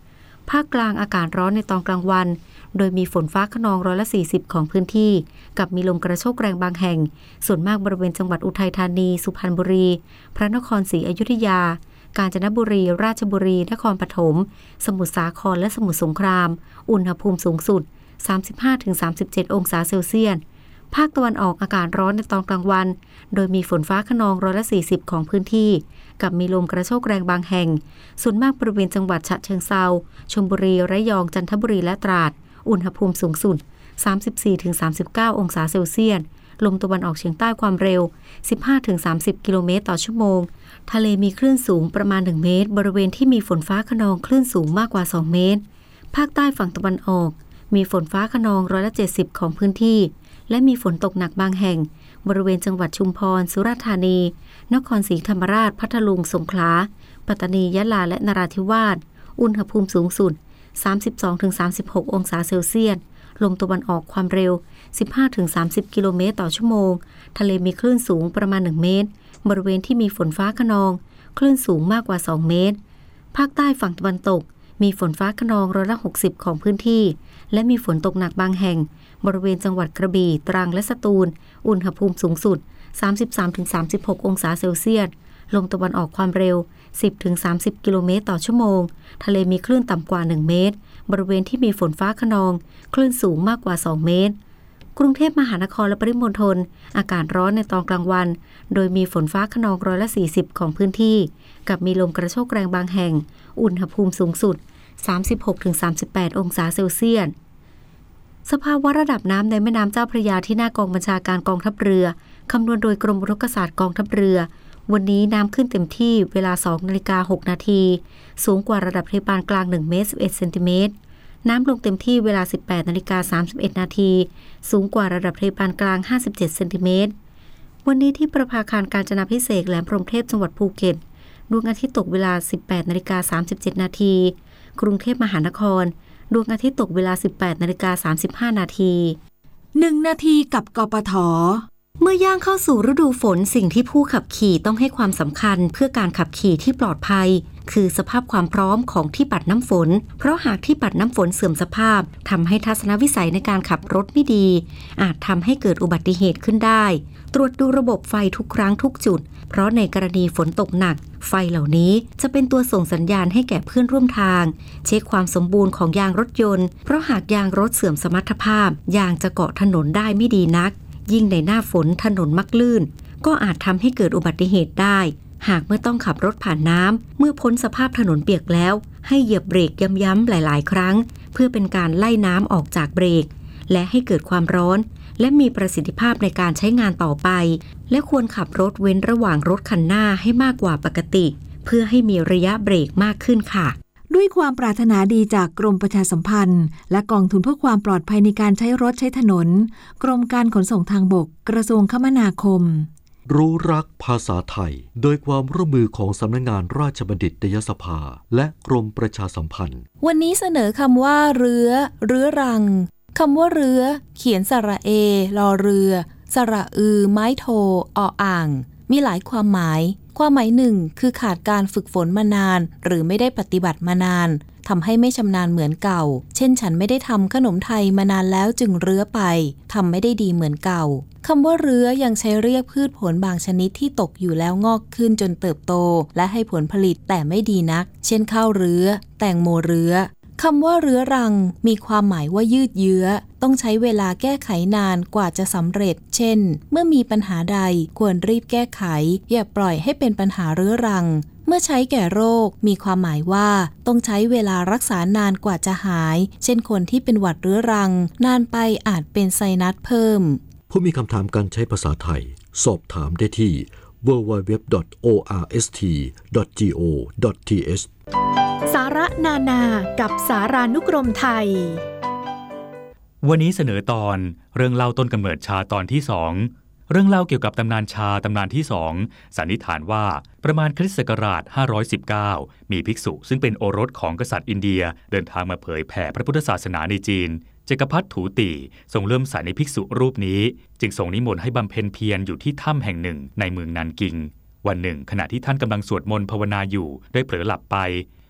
ภาคกลางอากาศร้อนในตอนกลางวันโดยมีฝนฟ้าคะนองร้อยละสี่สิบของพื้นที่กับมีลมกระโชกแรงบางแห่งส่วนมากบริเวณจังหวัดอุทัยธานีสุพรรณบุรีพระนครศรีอยุธยากาญจนบุรีราชบุรีนครปฐมสมุทรสาครและสมุทรสงครามอุณหภูมิสูงสุด สามสิบห้าถึงสามสิบเจ็ด องศาเซลเซียสภาคตะวันออกอากาศร้อนในตอนกลางวันโดยมีฝนฟ้าคะนองร้อยละสี่สิบของพื้นที่กับมีลมกระโชกแรงบางแห่งส่วนมากบริเวณจังหวัดฉะเชิงเทราชลบุรีระยองจันทบุรีและตราดอุณหภูมิสูงสุด สามสิบสี่ถึงสามสิบเก้า องศาเซลเซียสลมตะวันออกเฉียงใต้ความเร็ว สิบห้าถึงสามสิบ กิโลเมตรต่อชั่วโมงทะเลมีคลื่นสูงประมาณหนึ่งเมตรบริเวณที่มีฝนฟ้าคะนองคลื่นสูงมากกว่าสองเมตรภาคใต้ฝั่งตะวันออกมีฝนฟ้าคะนองร้อยละเจ็ดสิบของพื้นที่และมีฝนตกหนักบางแห่งบริเวณจังหวัดชุมพรสุราษฎร์ธานีนครศรีธรรมราชพัทลุงสงขลาปัตตานียะลาและนราธิวาสอุณหภูมิสูงสุด สามสิบสองถึงสามสิบหก องศาเซลเซียสลมตะวันออกความเร็ว สิบห้าถึงสามสิบ กิโลเมตรต่อชั่วโมงทะเลมีคลื่นสูงประมาณหนึ่งเมตรบริเวณที่มีฝนฟ้าคะนองคลื่นสูงมากกว่าสองเมตรภาคใต้ฝั่งตะวันตกมีฝนฟ้าคะนองร้อยละหกสิบของพื้นที่และมีฝนตกหนักบางแห่งบริเวณจังหวัดกระบี่ตรังและสตูลอุณหภูมิสูงสุด สามสิบสามถึงสามสิบหก องศาเซลเซียสลมตะวันออกความเร็ว สิบถึงสามสิบ กิโลเมตรต่อชั่วโมงทะเลมีคลื่นต่ำกว่าหนึ่งเมตรบริเวณที่มีฝนฟ้าคะนองคลื่นสูงมากกว่าสองเมตรกรุงเทพมหานครและปริมณฑลอากาศร้อนในตอนกลางวันโดยมีฝนฟ้าคะนองร้อยละสี่สิบของพื้นที่กับมีลมกระโชกแรงบางแห่งอุณหภูมิสูงสุด สามสิบหกถึงสามสิบแปด องศาเซลเซียสสภาวะระดับน้ำในแม่น้ำเจ้าพระยาที่หน้ากองบัญชาการกองทัพเรือคำนวณโดยกรมอุทกศาสตร์กองทัพเรือวันนี้น้ำขึ้นเต็มที่เวลา สองนาฬิกาหกนาทีสูงกว่าระดับทะเลปานกลางหนึ่งเมตรสิบเอ็ดเซนติเมตรน้ำลงเต็มที่เวลา สิบแปดนาฬิกาสามสิบเอ็ดนาทีสูงกว่าระดับทะเลปานกลางห้าสิบเจ็ดเซนติเมตรวันนี้ที่ประภาคารกาญจนาภิเษกแหลมพรหมเทพจังหวัดภูเก็ตดวงอาทิตย์ตกเวลา สิบแปดนาฬิกาสามสิบเจ็ดนาทีกรุงเทพมหานครดวงอาทิตย์ตกเวลา สิบแปดนาฬิกาสามสิบห้านาทีหนึ่งนาทีกับกปท.เมื่อย่างเข้าสู่ฤดูฝนสิ่งที่ผู้ขับขี่ต้องให้ความสำคัญเพื่อการขับขี่ที่ปลอดภัยคือสภาพความพร้อมของที่ปัดน้ำฝนเพราะหากที่ปัดน้ำฝนเสื่อมสภาพทำให้ทัศนวิสัยในการขับรถไม่ดีอาจทำให้เกิดอุบัติเหตุขึ้นได้ตรวจดูระบบไฟทุกครั้งทุกจุดเพราะในกรณีฝนตกหนักไฟเหล่านี้จะเป็นตัวส่งสัญญาณให้แก่เพื่อนร่วมทางเช็คความสมบูรณ์ของยางรถยนต์เพราะหากยางรถเสื่อมสมรรถภาพยางจะเกาะถนนได้ไม่ดีนักยิ่งในหน้าฝนถนนมักลื่นก็อาจทำให้เกิดอุบัติเหตุได้หากเมื่อต้องขับรถผ่านน้ำเมื่อพ้นสภาพถนนเปียกแล้วให้เหยียบเบรกย้ำๆหลายๆครั้งเพื่อเป็นการไล่น้ำออกจากเบรกและให้เกิดความร้อนและมีประสิทธิภาพในการใช้งานต่อไปและควรขับรถเว้นระหว่างรถคันหน้าให้มากกว่าปกติเพื่อให้มีระยะเบรกมากขึ้นค่ะด้วยความปรารถนาดีจากกรมประชาสัมพันธ์และกองทุนเพื่อความปลอดภัยในการใช้รถใช้ถนนกรมการขนส่งทางบกกระทรวงคมนาคมรู้รักภาษาไทยโดยความร่วมมือของสำนักงานราชบัณฑิตยสภาและกรมประชาสัมพันธ์วันนี้เสนอคำว่าเรือเรื้อรังคำว่าเรือเขียนสระเอรอเรือสระอือไม้โทออ่างมีหลายความหมายความหมายหนึ่งคือขาดการฝึกฝนมานานหรือไม่ได้ปฏิบัติมานานทำให้ไม่ชำนาญเหมือนเก่าเช่นฉันไม่ได้ทำขนมไทยมานานแล้วจึงเรื้อไปทำไม่ได้ดีเหมือนเก่าคำว่าเรื้อยังใช้เรียกพืชผลบางชนิดที่ตกอยู่แล้วงอกขึ้นจนเติบโตและให้ผลผลิตแต่ไม่ดีนักเช่นข้าวเรื้อแตงโมเรื้อคำว่าเรื้อรังมีความหมายว่ายืดเยื้อต้องใช้เวลาแก้ไขนานกว่าจะสำเร็จเช่นเมื่อมีปัญหาใดควรรีบแก้ไขอย่าปล่อยให้เป็นปัญหาเรื้อรังเมื่อใช้แก่โรคมีความหมายว่าต้องใช้เวลารักษานานกว่าจะหายเช่นคนที่เป็นหวัดเรื้อรังนานไปอาจเป็นไซนัสเพิ่มผู้มีคำถามการใช้ภาษาไทยสอบถามได้ที่ ดับเบิลยู ดับเบิลยู ดับเบิลยู ดอท โอ อาร์ เอส ที ดอท จี โอ ดอท ที เอชสาระนานากับสารานุกรมไทยวันนี้เสนอตอนเรื่องเล่าต้นกำเนิดชาตอนที่สองเรื่องเล่าเกี่ยวกับตำนานชาตำนานที่สองสันนิษฐานว่าประมาณคริสต์ศักราชห้าร้อยสิบเก้ามีภิกษุซึ่งเป็นโอรสของกษัตริย์อินเดียเดินทางมาเผยแผ่พระพุทธศาสนาในจีนจักรพรรดิถูตี่ทรงเริ่มใส่ในภิกษุรูปนี้จึงทรงนิมนต์ให้บำเพ็ญเพียรอยู่ที่ถ้ำแห่งหนึ่งในเมืองนันกิงวันหนึ่งขณะที่ท่านกำลังสวดมนต์ภาวนาอยู่ได้เผลอหลับไป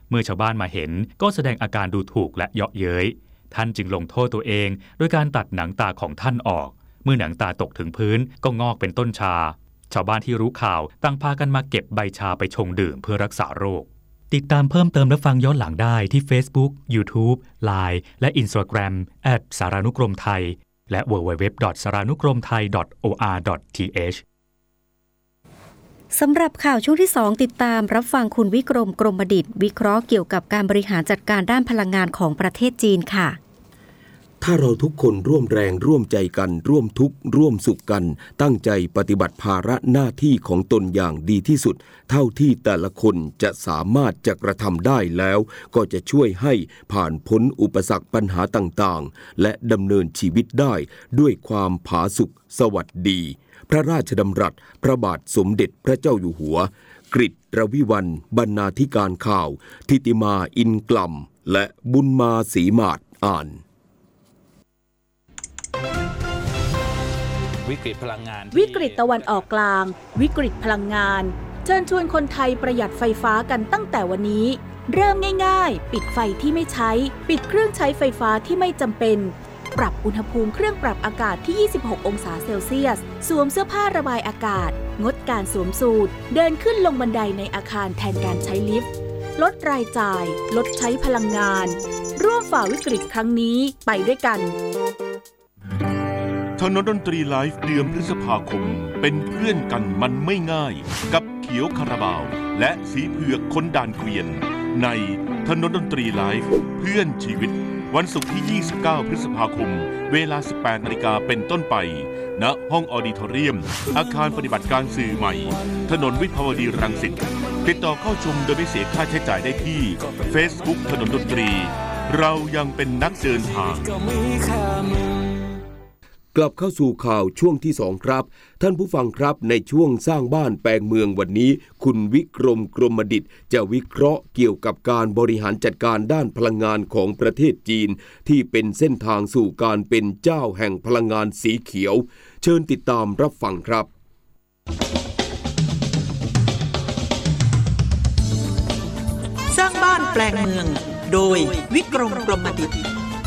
เมื่อชาวบ้านมาเห็นก็แสดงอาการดูถูกและเยาะเย้ยท่านจึงลงโทษตัวเองโดยการตัดหนังตาของท่านออกเมื่อหนังตาตกถึงพื้นก็งอกเป็นต้นชาชาวบ้านที่รู้ข่าวต่างพากันมาเก็บใบชาไปชงดื่มเพื่อรักษาโรคติดตามเพิ่มเติมและฟังย้อนหลังได้ที่ Facebook YouTube ไลน์ และ Instagram แอท สารานุกรมไทยและ ดับเบิลยู ดับเบิลยู ดับเบิลยู ดอท สารานุกรมไทย ดอท โอ อาร์ ดอท ที เอชสำหรับข่าวช่วงที่สองติดตามรับฟังคุณวิกรมกรมดิษฐ์วิเคราะห์เกี่ยวกับการบริหารจัดการด้านพลังงานของประเทศจีนค่ะถ้าเราทุกคนร่วมแรงร่วมใจกันร่วมทุกข์ร่วมสุขกันตั้งใจปฏิบัติภาระหน้าที่ของตนอย่างดีที่สุดเท่าที่แต่ละคนจะสามารถจะกระทำได้แล้วก็จะช่วยให้ผ่านพ้นอุปสรรคปัญหาต่างๆและดำเนินชีวิตได้ด้วยความผาสุกสวัสดีพระราชดำรัสพระบาทสมเด็จพระเจ้าอยู่หัวกฤษรวิวัลย์บรรณาธิการข่าวทิติมาอินกล่ำและบุญมาศรีมาศอ่านวิกฤตพลังงานวิกฤตตะวันออกกลางวิกฤตพลังงานเชิญชวนคนไทยประหยัดไฟฟ้ากันตั้งแต่วันนี้เริ่มง่ายๆปิดไฟที่ไม่ใช้ปิดเครื่องใช้ไฟฟ้าที่ไม่จำเป็นปรับอุณหภูมิเครื่องปรับอากาศที่ยี่สิบหกองศาเซลเซียสสวมเสื้อผ้าระบายอากาศงดการสวมสูทเดินขึ้นลงบันไดในอาคารแทนการใช้ลิฟต์ลดรายจ่ายลดใช้พลังงานร่วมฝ่าวิกฤตครั้งนี้ไปด้วยกันถนนดนตรีไลฟ์เดือนพฤษภาคมเป็นเพื่อนกันมันไม่ง่ายกับเขียวคาราบาวและสีเผือกคนด่านเกวียนในถนนดนตรีไลฟ์เพื่อนชีวิตวันศุกร์ที่ยี่สิบเก้าพฤษภาคมเวลา สิบแปดนาฬิกา นเป็นต้นไปณห้องออดิทอเรียมอาคารปฏิบัติการสื่อใหม่ถนนวิภาวดีรังสิตติดต่อเข้าชมโดยไม่เสียค่าใช้จ่ายได้ที่ Facebook ถนนดนตรีเรายังเป็นนักเดินทางกลับเข้าสู่ข่าวช่วงที่สองครับท่านผู้ฟังครับในช่วงสร้างบ้านแปลงเมืองวันนี้คุณวิกรมกรมดิษฐ์จะวิเคราะห์เกี่ยวกับการบริหารจัดการด้านพลังงานของประเทศจีนที่เป็นเส้นทางสู่การเป็นเจ้าแห่งพลังงานสีเขียวเชิญติดตามรับฟังครับสร้างบ้านแปลงเมืองโดยวิกรมกรมดิษฐ์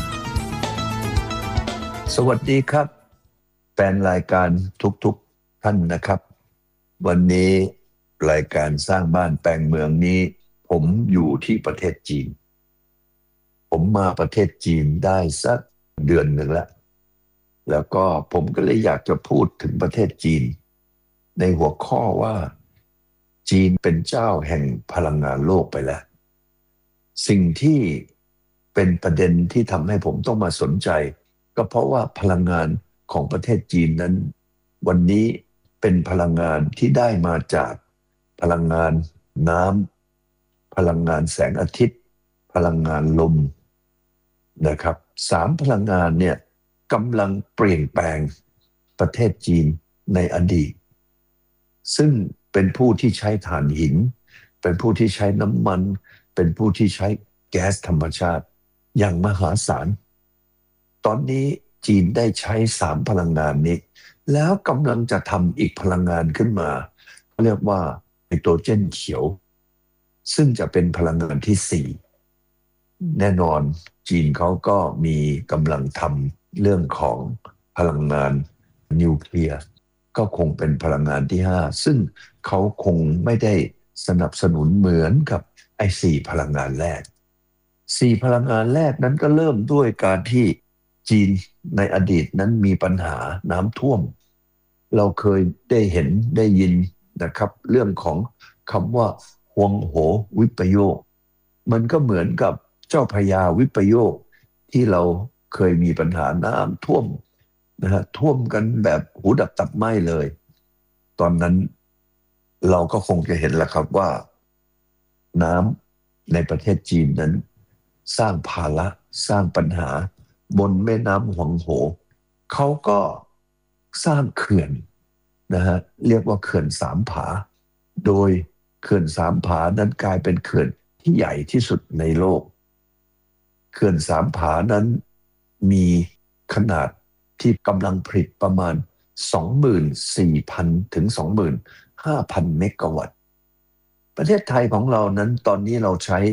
สวัสดีครับแฟนรายการทุกๆท่านนะครับวันนี้รายการสร้างบ้านแปลงเมืองนี้ผมอยู่ที่ประเทศจีนผมมาประเทศจีนได้สักเดือนหนึ่งแล้วแล้วก็ผมก็เลยอยากจะพูดถึงประเทศจีนในหัวข้อว่าจีนเป็นเจ้าแห่งพลังงานโลกไปแล้วสิ่งที่เป็นประเด็นที่ทำให้ผมต้องมาสนใจก็เพราะว่าพลังงานของประเทศจีนนั้นวันนี้เป็นพลังงานที่ได้มาจากพลังงานน้ำพลังงานแสงอาทิตย์พลังงานลมนะครับสามพลังงานเนี่ยกำลังเปลี่ยนแปลงประเทศจีนในอดีตซึ่งเป็นผู้ที่ใช้ถ่านหินเป็นผู้ที่ใช้น้ำมันเป็นผู้ที่ใช้แก๊สธรรมชาติอย่างมหาศาลตอนนี้จีนได้ใช้สามพลังงานนี้แล้วกำลังจะทำอีกพลังงานขึ้นมาเรียกว่าไฮโดรเจนเขียวซึ่งจะเป็นพลังงานที่สี่แน่นอนจีนเขาก็มีกำลังทำเรื่องของพลังงานนิวเคลียร์ก็คงเป็นพลังงานที่ห้าซึ่งเขาคงไม่ได้สนับสนุนเหมือนกับไอ้สี่พลังงานแรกสี่พลังงานแรกนั้นก็เริ่มด้วยการที่จีนในอดีตนั้นมีปัญหาน้ำท่วมเราเคยได้เห็นได้ยินนะครับเรื่องของคำว่าฮวงโหวิปโยคมันก็เหมือนกับเจ้าพระยาวิปโยคที่เราเคยมีปัญหาน้ำท่วมนะฮะท่วมกันแบบหูดับตับไหม้เลยตอนนั้นเราก็คงจะเห็นแล้วครับว่าน้ำในประเทศจีนนั้นสร้างภาระสร้างปัญหาบนแม่น้ำหวงโหเขาก็สร้างเขื่อนนะฮะเรียกว่าเขื่อนสามผาโดยเขื่อนสามผานั้นกลายเป็นเขื่อนที่ใหญ่ที่สุดในโลกเขื่อนสามผานั้นมีขนาดที่กำลังผลิตประมาณ สองหมื่นสี่พัน ถึง สองหมื่นห้าพัน เมกะวัตต์ประเทศไทยของเรานั้นตอนนี้เราใช้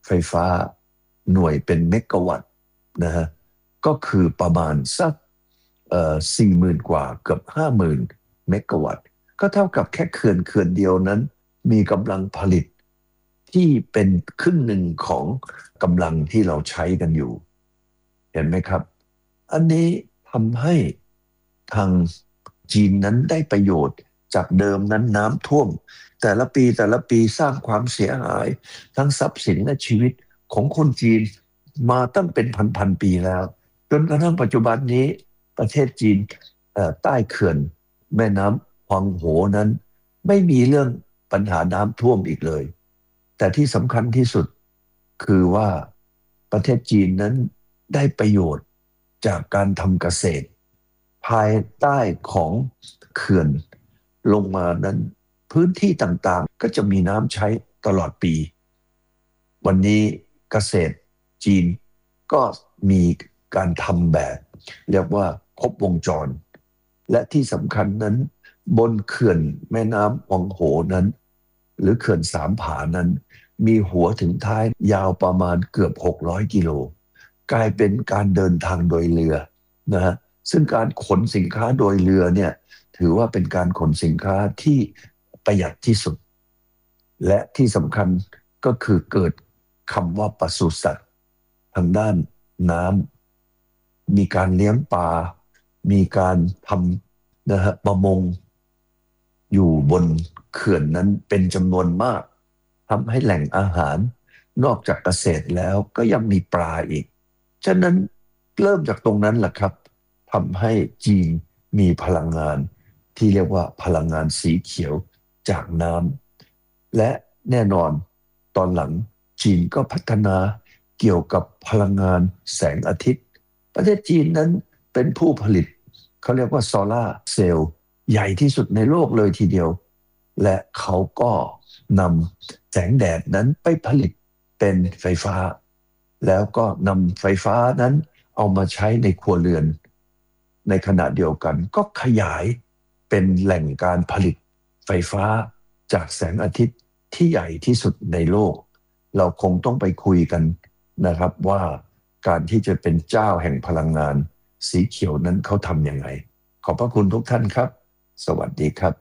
ไฟฟ้าหน่วยเป็นเมกะวัตต์นะฮะก็คือประมาณสักเอ่อ สี่หมื่น กว่าเกือบ ห้าหมื่น เมกะวัตต์ก็เท่ากับแค่เขื่อนเขื่อนเดียวนั้นมีกำลังผลิตที่เป็นครึ่งหนึ่งของกำลังที่เราใช้กันอยู่เห็นไหมครับอันนี้ทำให้ทางจีนนั้นได้ประโยชน์จากเดิมนั้นน้ำท่วมแต่ละปีแต่ละปีสร้างความเสียหายทั้งทรัพย์สินและชีวิตของคนจีนมาตั้งเป็นพันๆปีแล้วจนกระทั่งปัจจุบันนี้ประเทศจีนใต้เขื่อนแม่น้ำฮวางโหนั้นไม่มีเรื่องปัญหาน้ำท่วมอีกเลยแต่ที่สำคัญที่สุดคือว่าประเทศจีนนั้นได้ประโยชน์จากการทำเกษตรภายใต้ของเขื่อนลงมานั้นพื้นที่ต่างๆก็จะมีน้ำใช้ตลอดปีวันนี้เกษตรจีนก็มีการทำแบบเรียกว่าครบวงจรและที่สำคัญนั้นบนเขื่อนแม่น้ำฮวางโหนั้นหรือเขื่อนสามผานั้นมีหัวถึงท้ายยาวประมาณเกือบหกร้อยกิโลกลายเป็นการเดินทางโดยเรือนะฮะซึ่งการขนสินค้าโดยเรือเนี่ยถือว่าเป็นการขนสินค้าที่ประหยัดที่สุดและที่สำคัญก็คือเกิดคำว่าปศุสัตว์ทางด้านน้ำมีการเลี้ยงปลามีการทำนะฮะประมงอยู่บนเขื่อนนั้นเป็นจำนวนมากทำให้แหล่งอาหารนอกจากเกษตรแล้วก็ยังมีปลาอีกฉะนั้นเริ่มจากตรงนั้นแหละครับทำให้จีนมีพลังงานที่เรียกว่าพลังงานสีเขียวจากน้ำและแน่นอนตอนหลังจีนก็พัฒนาเกี่ยวกับพลังงานแสงอาทิตย์ประเทศจีนนั้นเป็นผู้ผลิตเขาเรียกว่าโซล่าร์เซลล์ใหญ่ที่สุดในโลกเลยทีเดียวและเขาก็นำแสงแดดนั้นไปผลิตเป็นไฟฟ้าแล้วก็นำไฟฟ้านั้นเอามาใช้ในครัวเรือนในขณะเดียวกันก็ขยายเป็นแหล่งการผลิตไฟฟ้าจากแสงอาทิตย์ที่ใหญ่ที่สุดในโลกเราคงต้องไปคุยกันนะครับว่าการที่จะเป็นเจ้าแห่งพลังงานสีเขียวนั้นเขาทำยังไงขอบพระคุณทุกท่านครับสวัสดีครับ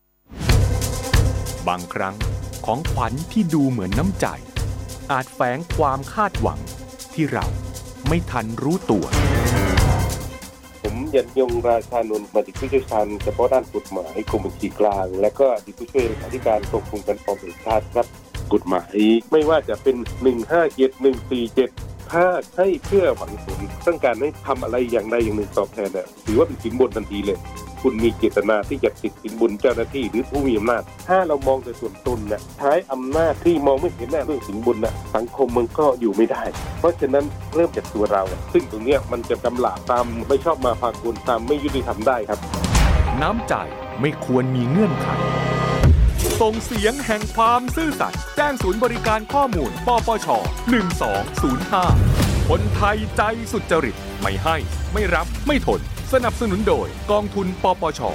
บางครั้งของขวัญที่ดูเหมือนน้ำใจอาจแฝงความคาดหวังที่เราไม่ทันรู้ตัวผมยันยงราชานนท์บัณฑิตผู้เชี่ยวชาญเฉพาะด้านกฎหมายกรมบัญชีกลางและก็อดีตผู้ช่วยเลขาธิการกรมการปกครองแห่งชาติครับกฎหมายไม่ว่าจะเป็นหนึ่งห้าเจ็ด หนึ่งสี่เจ็ดถ้าให้เพื่อหวังผลต้องการให้ทำอะไรอย่างใดอย่างหนึ่งตอบแทนเนี่ยถือว่าเป็นสินบนทันทีเลยคุณมีเจตนาที่จะติดสินบนเจ้าหน้าที่หรือผู้มีอำนาจถ้าเรามองแต่ส่วนตนเนี่ยใช้อำนาจที่มองไม่เห็นแน่เรื่องสินบนน่ะสังคมมันก็อยู่ไม่ได้เพราะฉะนั้นเริ่มจากตัวเราซึ่งตรงนี้มันจะกำหลาบตามไม่ชอบมาพากลตามไม่ยุติธรรมได้ครับน้ำใจไม่ควรมีเงื่อนไขส่งเสียงแห่งความซื่อสัตย์แจ้งศูนย์บริการข้อมูลปปชหนึ่งสองศูนย์ห้าคนไทยใจสุจริตไม่ให้ไม่รับไม่ทนสนับสนุนโดยกองทุนปปช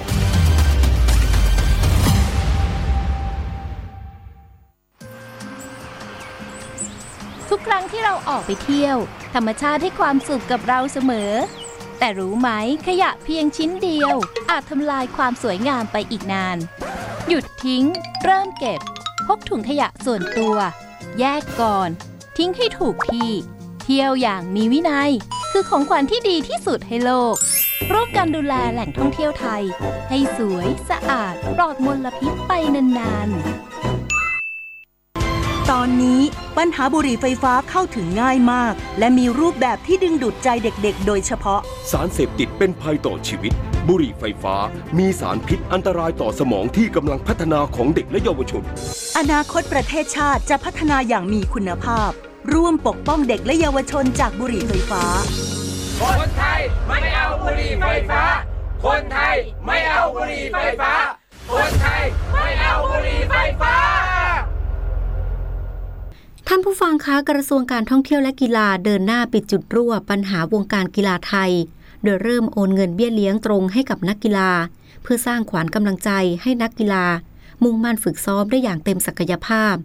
ทุกครั้งที่เราออกไปเที่ยวธรรมชาติให้ความสุขกับเราเสมอแต่รู้ไหมขยะเพียงชิ้นเดียวอาจทำลายความสวยงามไปอีกนานหยุดทิ้งเริ่มเก็บพกถุงขยะส่วนตัวแยกก่อนทิ้งให้ถูกที่เที่ยวอย่างมีวินัยคือของขวัญที่ดีที่สุดให้โลกร่วมกันดูแลแหล่งท่องเที่ยวไทยให้สวยสะอาดปลอดมลพิษไปนานๆตอนนี้ปัญหาบุหรี่ไฟฟ้าเข้าถึงง่ายมากและมีรูปแบบที่ดึงดูดใจเด็กๆโดยเฉพาะสารเสพติดเป็นภัยต่อชีวิตบุหรี่ไฟฟ้ามีสารพิษอันตรายต่อสมองที่กำลังพัฒนาของเด็กและเยาวชนอนาคตประเทศชาติจะพัฒนาอย่างมีคุณภาพร่วมปกป้องเด็กและเยาวชนจากบุหรี่ไฟฟ้าคนไทยไม่เอาบุหรี่ไฟฟ้าคนไทยไม่เอาบุหรี่ไฟฟ้าคนไทยไม่เอาบุหรี่ไฟฟ้าท่านผู้ฟังคะกระทรวงการท่องเที่ยวและกีฬาเดินหน้าปิดจุดรั่วปัญหาวงการกีฬาไทยโดยเริ่มโอนเงินเบี้ยเลี้ยงตรงให้กับนักกีฬาเพื่อสร้างขวัญกำลังใจให้นักกีฬามุ่งมั่นฝึกซ้อมได้อย่างเต็มศักยภาพ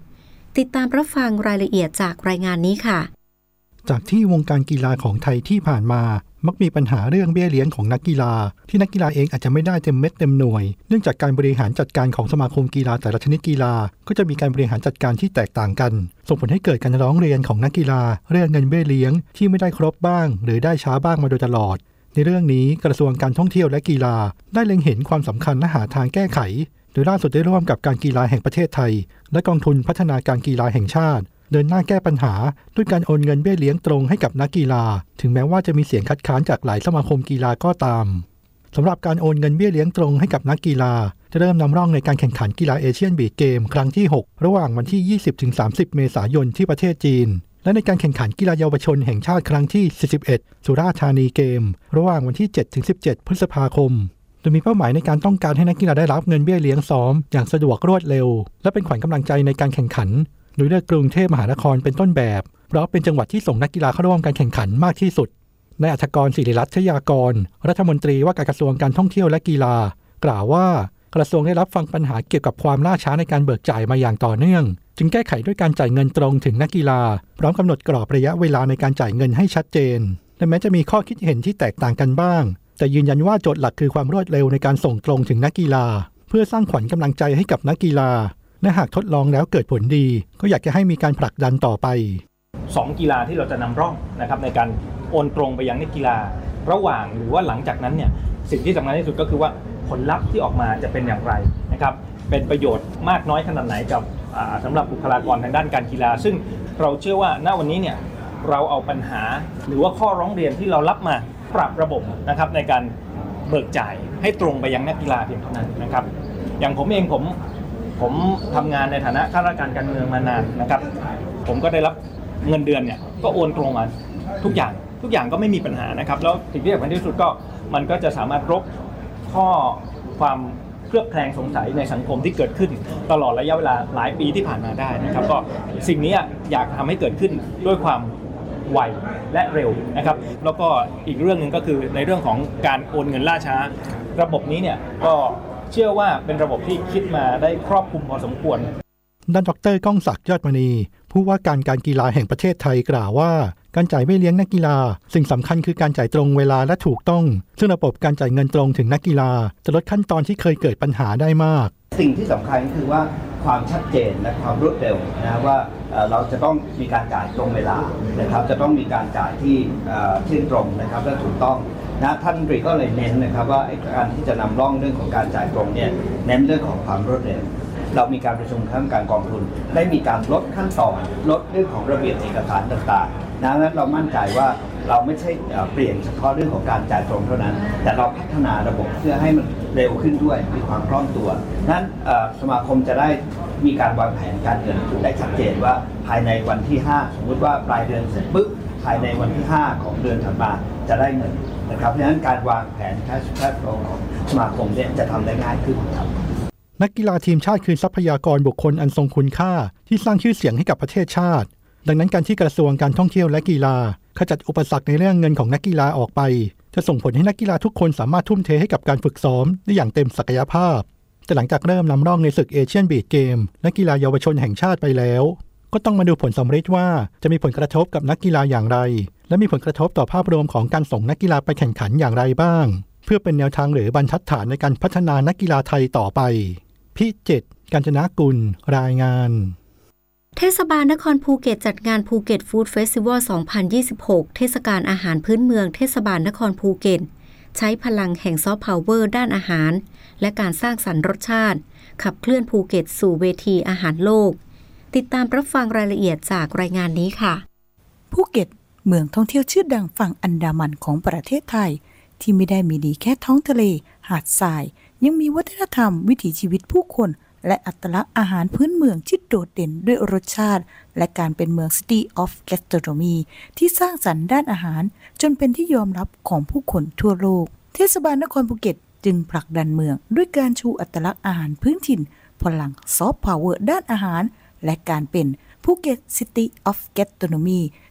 ติดตามรับฟังรายละเอียดจากรายงานนี้ค่ะจากที่วงการกีฬาของไทยที่ผ่านมามักมีปัญหาเรื่องเบี้ยเลี้ยงของนักกีฬาที่นักกีฬาเองอาจจะไม่ได้เต็มเม็ดเต็มหน่วยเนื่องจากการบริหารจัดการของสมาคมกีฬาแต่ละชนิดกีฬาก็จะมีการบริหารจัดการที่แตกต่างกันส่งผลให้เกิดการร้องเรียนของนักกีฬาเรื่องเงินเบี้ยเลี้ยงที่ไม่ได้ครบบ้างหรือได้ช้าบ้างมาโดยตลอดในเรื่องนี้กระทรวงการท่องเที่ยวและกีฬาได้เล็งเห็นความสำคัญและหาทางแก้ไขโดยล่าสุดได้ร่วมกับการกีฬาแห่งประเทศไทยและกองทุนพัฒนาการกีฬาแห่งชาติเดินหน้าแก้ปัญหาด้วยการโอนเงินเบี้ยเลี้ยงตรงให้กับนักกีฬาถึงแม้ว่าจะมีเสียงคัดค้านจากหลายสมาคมกีฬาก็ตามสำหรับการโอนเงินเบี้ยเลี้ยงตรงให้กับนักกีฬาจะเริ่มนำร่องในการแข่งขันกีฬาเอเชียนบีชเกมครั้งที่หกระหว่างวันที่ ยี่สิบถึงสามสิบ เมษายนที่ประเทศจีนและในการแข่งขันกีฬาเยาวชนแห่งชาติครั้งที่สี่สิบเอ็ดสุราษฎร์ธานีเกมระหว่างวันที่ เจ็ดถึงสิบเจ็ด พฤษภาคมโดยมีเป้าหมายในการต้องการให้นักกีฬาได้รับเงินเบี้ยเลี้ยงซ้อมอย่างสะดวกรวดเร็วและเป็นขวัญกำลังใจในการแข่งขันโดยเลือกกรุงเทพมหานครเป็นต้นแบบเพราะเป็นจังหวัดที่ส่งนักกีฬาเข้าร่วมการแข่งขันมากที่สุดนายอัฐกรศิริรัตน์ชยากรรัฐมนตรีว่าการกระทรวงการท่องเที่ยวและกีฬากล่าวว่ากระทรวงได้รับฟังปัญหาเกี่ยวกับความล่าช้าในการเบิกจ่ายมาอย่างต่อเนื่องจึงแก้ไขด้วยการจ่ายเงินตรงถึงนักกีฬาพร้อมกำหนดกรอบระยะเวลาในการจ่ายเงินให้ชัดเจนและแม้จะมีข้อคิดเห็นที่แตกต่างกันบ้างแต่ยืนยันว่าโจทย์หลักคือความรวดเร็วในการส่งตรงถึงนักกีฬาเพื่อสร้างขวัญกำลังใจให้กับนักกีฬาและหากทดลองแล้วเกิดผลดีก็อยากจะให้มีการผลักดันต่อไปสองกีฬาที่เราจะนำร่องนะครับในการโอนตรงไปยังนักกีฬาระหว่างหรือว่าหลังจากนั้นเนี่ยสิ่งที่สำคัญที่สุดก็คือว่าผลลัพธ์ที่ออกมาจะเป็นอย่างไรนะครับเป็นประโยชน์มากน้อยขนาดไหนกับสำหรับบุคลากรทางด้านการกีฬาซึ่งเราเชื่อว่าณวันนี้เนี่ยเราเอาปัญหาหรือว่าข้อร้องเรียนที่เรารับมาปรับระบบนะครับในการเบิกจ่ายให้ตรงไปยังนักกีฬาเพียงเท่านั้นนะครับอย่างผมเองผมผมทำงานในฐานะข้าราชการการเมืองมานานนะครับผมก็ได้รับเงินเดือนเนี่ยก็โอนตรงมาทุกอย่างทุกอย่างก็ไม่มีปัญหานะครับแล้วสิ่งที่สำคัญที่สุดก็มันก็จะสามารถลบข้อความเคลือบแคลงสงสัยในสังคมที่เกิดขึ้นตลอดระยะเวลาหลายปีที่ผ่านมาได้นะครับก็สิ่งนี้อยากทำให้เกิดขึ้นด้วยความไวและเร็วนะครับแล้วก็อีกเรื่องนึงก็คือในเรื่องของการโอนเงินล่าช้าระบบนี้เนี่ยก็เชื่อว่าเป็นระบบที่คิดมาได้ครอบคลุมพอสมควรด้านดร.ก้องศักดิ์ยอดมณีผู้ว่าการการกีฬาแห่งประเทศไทยกล่าวว่าการจ่ายเบี้ยเลี้ยงนักกีฬาสิ่งสำคัญคือการจ่ายตรงเวลาและถูกต้องซึ่งระบบการจ่ายเงินตรงถึงนักกีฬาจะลดขั้นตอนที่เคยเกิดปัญหาได้มากสิ่งที่สำคัญคือว่าความชัดเจนและความรวดเร็วนะว่าเราจะต้องมีการจ่ายตรงเวลานะครับจะต้องมีการจ่ายที่เที่ยงตรงนะครับและถูกต้องนะท่านรัฐมนตรีก็เลยเน้นนะครับว่าการที่จะนำร่องเรื่องของการจ่ายตรงเนี่ยเน้นเรื่องของความรวดเร็วเรามีการประชุมคณะกรรมการกองทุนได้มีการลดขั้นตอนลดเรื่องของระเบียบเอกสารต่างๆนะนั้นเรามั่นใจว่าเราไม่ใช่เปลี่ยนเฉพาะเรื่องของการจ่ายตรงเท่านั้นแต่เราพัฒนาระบบเพื่อให้มันเร็วขึ้นด้วยมีความคล่องตัวนั้นสมาคมจะได้มีการวางแผนการเงินได้ชัดเจนว่าภายในวันที่ห้าสมมุติว่าปลายเดือนเสร็จปุ๊บภายในวันที่ห้าของเดือนถัดมาจะได้เงินนะครับเพราะฉะนั้นการวางแผนแคชแฟลของสมาคมเนี่ยจะทำได้ง่ายขึ้นครับนักกีฬาทีมชาติคือทรัพยากรบุคคลอันทรงคุณค่าที่สร้างชื่อเสียงให้กับประเทศชาติดังนั้นการที่กระทรวงการท่องเที่ยวและกีฬาขจัดอุปสรรคในเรื่องเงินของนักกีฬาออกไปจะส่งผลให้นักกีฬาทุกคนสามารถทุ่มเทให้กับการฝึกซ้อมได้อย่างเต็มศักยภาพแต่หลังจากเริ่มนำร่องในศึกเอเชียนบีชเกมและกีฬาเยาวชนแห่งชาติไปแล้วก็ต้องมาดูผลสำเร็จว่าจะมีผลกระทบกับนักกีฬาอย่างไรและมีผลกระทบต่อภาพรวมของการส่งนักกีฬาไปแข่งขันอย่างไรบ้างเพื่อเป็นแนวทางหรือบรรทัดฐานในการพัฒนานักกีฬาไทยต่อไปพิจิตร กาญจนกุลรายงานเทศบาลนครภูเก็ตจัดงานภูเก็ตฟู้ดเฟสติวัล สองพันยี่สิบหก เทศกาลอาหารพื้นเมืองเทศบาลนครภูเก็ตใช้พลังแห่งซอฟต์พาวเวอร์ด้านอาหารและการสร้างสรรค์รสชาติขับเคลื่อนภูเก็ตสู่เวทีอาหารโลกติดตามรับฟังรายละเอียดจากรายงานนี้ค่ะภูเก็ตเมืองท่องเที่ยวชื่อดังฝั่งอันดามันของประเทศไทยที่ไม่ได้มีดีแค่ท้องทะเลหาดทรายยังมีวัฒนธรรมวิถีชีวิตผู้คนและอัตลักษณ์อาหารพื้นเมืองที่โดดเด่นด้วยรสชาติและการเป็นเมือง City of Gastronomy ที่สร้างสรรค์ด้านอาหารจนเป็นที่ยอมรับของผู้คนทั่วโลกเทศบาลนครภูเก็ตจึงผลักดันเมืองด้วยการชูอัตลักษณ์อาหารพื้นถิ่นพลังซอฟต์พาวเวอร์ด้านอาหารและการเป็นภูเก็ต City of Gastronomy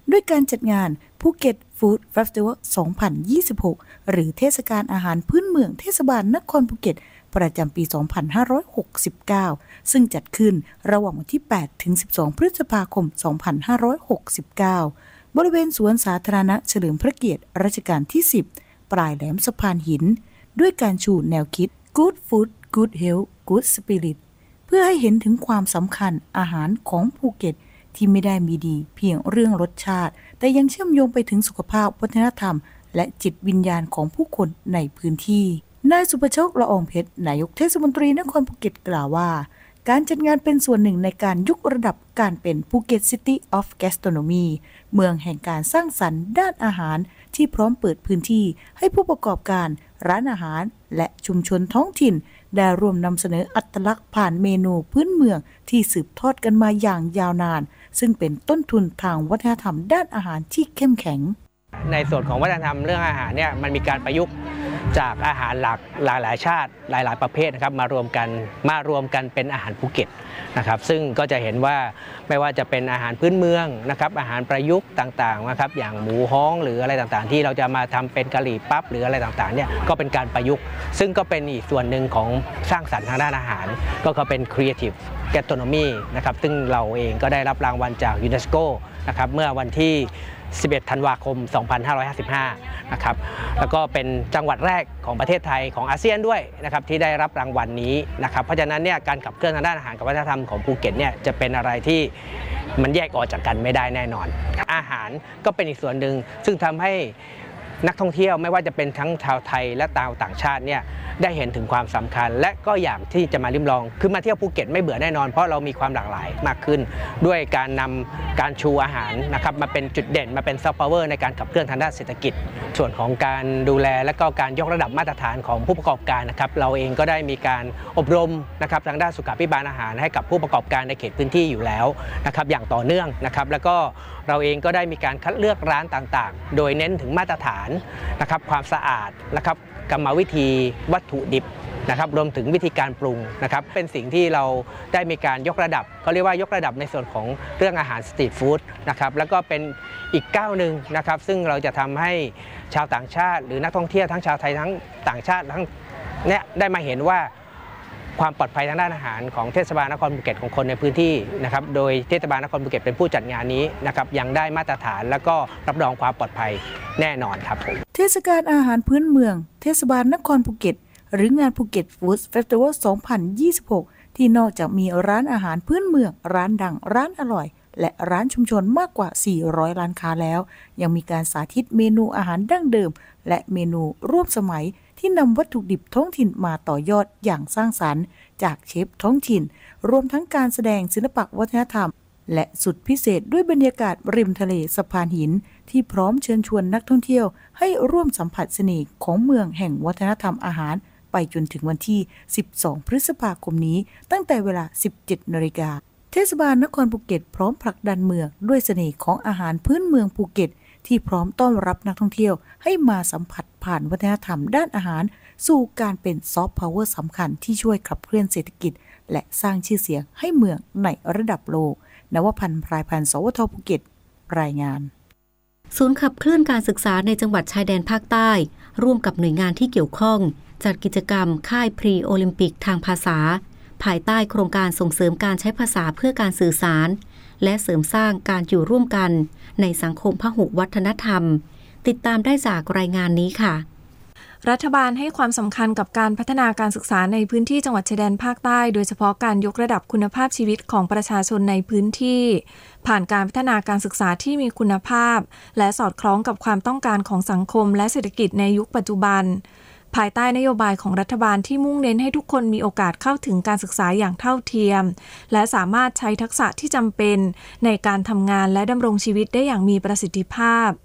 ด้วยการจัดงานภูเก็ตฟู้ดเฟสติวัล สองพันยี่สิบหก หรือเทศกาลอาหารพื้นเมืองเทศบาลนครภูเก็ตประจำปี สองพันห้าร้อยหกสิบเก้า ซึ่งจัดขึ้นระหว่างวันที่ แปดถึงสิบสอง พฤษภาคม สองพันห้าร้อยหกสิบเก้า บริเวณสวนสาธารณะเฉลิมพระเกียรติรัชกาลที่ สิบ ปลายแหลมสะพานหินด้วยการชูแนวคิด Good Food Good Health Good Spirit เพื่อให้เห็นถึงความสำคัญอาหารของภูเก็ตที่ไม่ได้มีดีเพียงเรื่องรสชาติแต่ยังเชื่อมโยงไปถึงสุขภาพวัฒนธรรมและจิตวิญญาณของผู้คนในพื้นที่นายสุภโชค ละอองเพชรนายกเทศมนตรีนครภูเก็ตกล่าวว่าการจัดงานเป็นส่วนหนึ่งในการยกระดับการเป็นภูเก็ต City of Gastronomy เมืองแห่งการสร้างสรรค์ด้านอาหารที่พร้อมเปิดพื้นที่ให้ผู้ประกอบการร้านอาหารและชุมชนท้องถิ่นได้ร่วมนำเสนออัตลักษณ์ผ่านเมนูพื้นเมืองที่สืบทอดกันมาอย่างยาวนานซึ่งเป็นต้นทุนทางวัฒนธรรมด้านอาหารที่เข้มแข็งในส่วนของวัฒนธรรมเรื่องอาหารเนี่ยมันมีการประยุกต์จากอาหารหลากหลายหลายชาติหลายหลายประเภทนะครับมารวมกันมารวมกันเป็นอาหารภูเก็ตนะครับซึ่งก็จะเห็นว่าไม่ว่าจะเป็นอาหารพื้นเมืองนะครับอาหารประยุกต์ต่างๆนะครับอย่างหมูฮ้องหรืออะไรต่างๆที่เราจะมาทำเป็นกะหรี่ปั๊บหรืออะไรต่างๆเนี่ยก็เป็นการประยุกต์ซึ่งก็เป็นอีกส่วนหนึ่งของสร้างสรรค์ทางด้านอาหารก็ก็เป็น Creative Gastronomy นะครับซึ่งเราเองก็ได้รับรางวัลจากยูเนสโกนะครับเมื่อวันที่สิบเอ็ดธันวาคม สองพันห้าร้อยห้าสิบห้า นะครับแล้วก็เป็นจังหวัดแรกของประเทศไทยของอาเซียนด้วยนะครับที่ได้รับรางวัลนี้นะครับเพราะฉะนั้นเนี่ยการขับเคลื่อนทางด้านอาหารกับวัฒนธรรมของภูเก็ตเนี่ยจะเป็นอะไรที่มันแยกออกจากกันไม่ได้แน่นอนอาหารก็เป็นอีกส่วนหนึ่งซึ่งทำให้นักท่องเที่ยวไม่ว่าจะเป็นทั้งชาวไทยและชาวต่างชาติเนี่ยได้เห็นถึงความสำคัญและก็อยากที่จะมาลิ้มลองคือมาเที่ยวภูเก็ตไม่เบื่อแน่นอนเพราะเรามีความหลากหลายมากขึ้นด้วยการนำการชูอาหารนะครับมาเป็นจุดเด่นมาเป็นซอฟต์พาวเวอร์ในการขับเคลื่อนทางด้านเศรษฐกิจส่วนของการดูแลและก็การยกระดับมาตรฐานของผู้ประกอบการนะครับเราเองก็ได้มีการอบรมนะครับทางด้านสุขาภิบาลอาหารให้กับผู้ประกอบการในเขตพื้นที่อยู่แล้วนะครับอย่างต่อเนื่องนะครับแล้วก็เราเองก็ได้มีการคัดเลือกร้านต่างๆโดยเน้นถึงมาตรฐานนะครับความสะอาดนะครับกรรมวิธีวัตถุดิบนะครับรวมถึงวิธีการปรุงนะครับเป็นสิ่งที่เราได้มีการยกระดับเขาเรียกว่ายกระดับในส่วนของเรื่องอาหารสตรีทฟู้ดนะครับแล้วก็เป็นอีกก้าวหนึ่งนะครับซึ่งเราจะทำให้ชาวต่างชาติหรือนักท่องเที่ยวทั้งชาวไทยทั้งต่างชาติทั้งเนี่ยได้มาเห็นว่าความปลอดภัยทางด้านอาหารของเทศบาลนครภูเก็ตของคนในพื้นที่นะครับโดยเทศบาลนครภูเก็ตเป็นผู้จัดงานนี้นะครับยังได้มาตรฐานและก็รับรองความปลอดภัยแน่นอนครับผมเทศกาลอาหารพื้นเมืองเทศบาลนครภูเก็ตหรืองานภูเก็ตฟู้ดเฟสติวัล สองพันยี่สิบหก ที่นอกจากมีร้านอาหารพื้นเมืองร้านดังร้านอร่อยและร้านชุมชนมากกว่าสี่ร้อยร้านค้าแล้วยังมีการสาธิตเมนูอาหารดั้งเดิมและเมนูร่วมสมัยที่นำวัตถุดิบท้องถิ่นมาต่อยอดอย่างสร้างสรรค์จากเชฟท้องถิ่นรวมทั้งการแสดงศิลปะวัฒนธรรมและสุดพิเศษด้วยบรรยากาศริมทะเลสะพานหินที่พร้อมเชิญชวนนักท่องเที่ยวให้ร่วมสัมผัสเสน่ห์ของเมืองแห่งวัฒนธรรมอาหารไปจนถึงวันที่สิบสองพฤษภาคมนี้ตั้งแต่เวลา สิบเจ็ดนาฬิกาเทศบาลนครภูเก็ตพร้อมผลักดันเมืองด้วยเสน่ห์ของอาหารพื้นเมืองภูเก็ตที่พร้อมต้อนรับนักท่องเที่ยวให้มาสัมผัสผ่านวัฒนธรรมด้านอาหารสู่การเป็นซอฟต์พาวเวอร์สำคัญที่ช่วยขับเคลื่อนเศรษฐกิจและสร้างชื่อเสียงให้เมืองในระดับโลกนวพันธ์พรายพันธ์สวทภูเก็ตรายงานศูนย์ขับเคลื่อนการศึกษาในจังหวัดชายแดนภาคใต้ร่วมกับหน่วยงานที่เกี่ยวข้องจัดกิจกรรมค่ายพรีโอลิมปิกทางภาษาภายใต้โครงการส่งเสริมการใช้ภาษาเพื่อการสื่อสารและเสริมสร้างการอยู่ร่วมกันในสังคมพหุวัฒนธรรมติดตามได้จากรายงานนี้ค่ะรัฐบาลให้ความสำคัญกับการพัฒนาการศึกษาในพื้นที่จังหวัดชายแดนภาคใต้โดยเฉพาะการยกระดับคุณภาพชีวิตของประชาชนในพื้นที่ผ่านการพัฒนาการศึกษาที่มีคุณภาพและสอดคล้องกับความต้องการของสังคมและเศรษฐกิจในยุคปัจจุบันภายใต้นโยบายของรัฐบาลที่มุ่งเน้นให้ทุกคนมีโอกาสเข้าถึงการศึกษาอย่างเท่าเทียมและสามารถใช้ทักษะที่จำเป็นในการทำงานและดำรงชีวิตได้อย่างมีประสิทธิภาพ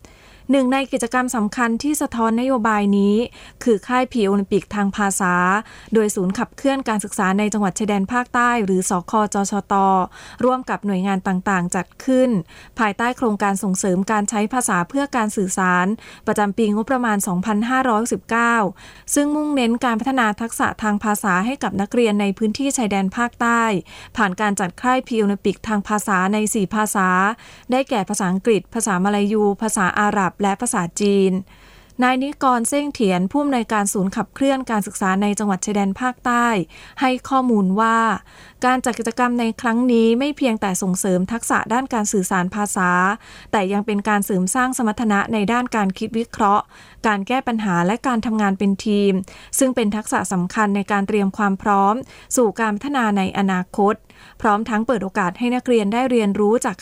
หนึ่งในกิจกรรมสำคัญที่สะท้อนนโยบายนี้คือค่ายพรีโอลิมปิกทางภาษาโดยศูนย์ขับเคลื่อนการศึกษาในจังหวัดชายแดนภาคใต้หรือสคจชตร่วมกับหน่วยงานต่างๆจัดขึ้นภายใต้โครงการส่งเสริมการใช้ภาษาเพื่อการสื่อสารประจำปีงบประมาณสองพันห้าร้อยสิบเก้าซึ่งมุ่งเน้นการพัฒนาทักษะทางภาษาให้กับนักเรียนในพื้นที่ชายแดนภาคใต้ผ่านการจัดค่ายพรีโอลิมปิกทางภาษาในสี่ภาษาได้แก่ภาษาอังกฤษภาษามลายูภาษาอาหรับและภาษาจีนนายนิกรเซ้งเถียนผู้อำนวยการศูนย์ขับเคลื่อนการศึกษาในจังหวัดชายแดนภาคใต้ให้ข้อมูลว่าการจัดกิจกรรมในครั้งนี้ไม่เพียงแต่ส่งเสริมทักษะด้านการสื่อสารภาษาแต่ยังเป็นการเสริมสร้างสมรรถนะในด้านการคิดวิเคราะห์การแก้ปัญหาและการทำงานเป็นทีมซึ่งเป็นทักษะสำคัญในการเตรียมความพร้อมสู่การพัฒนาในอนาคตพร้อมทั้งเปิดโอกาสให้นักเรียนได้เรียนรู้จาก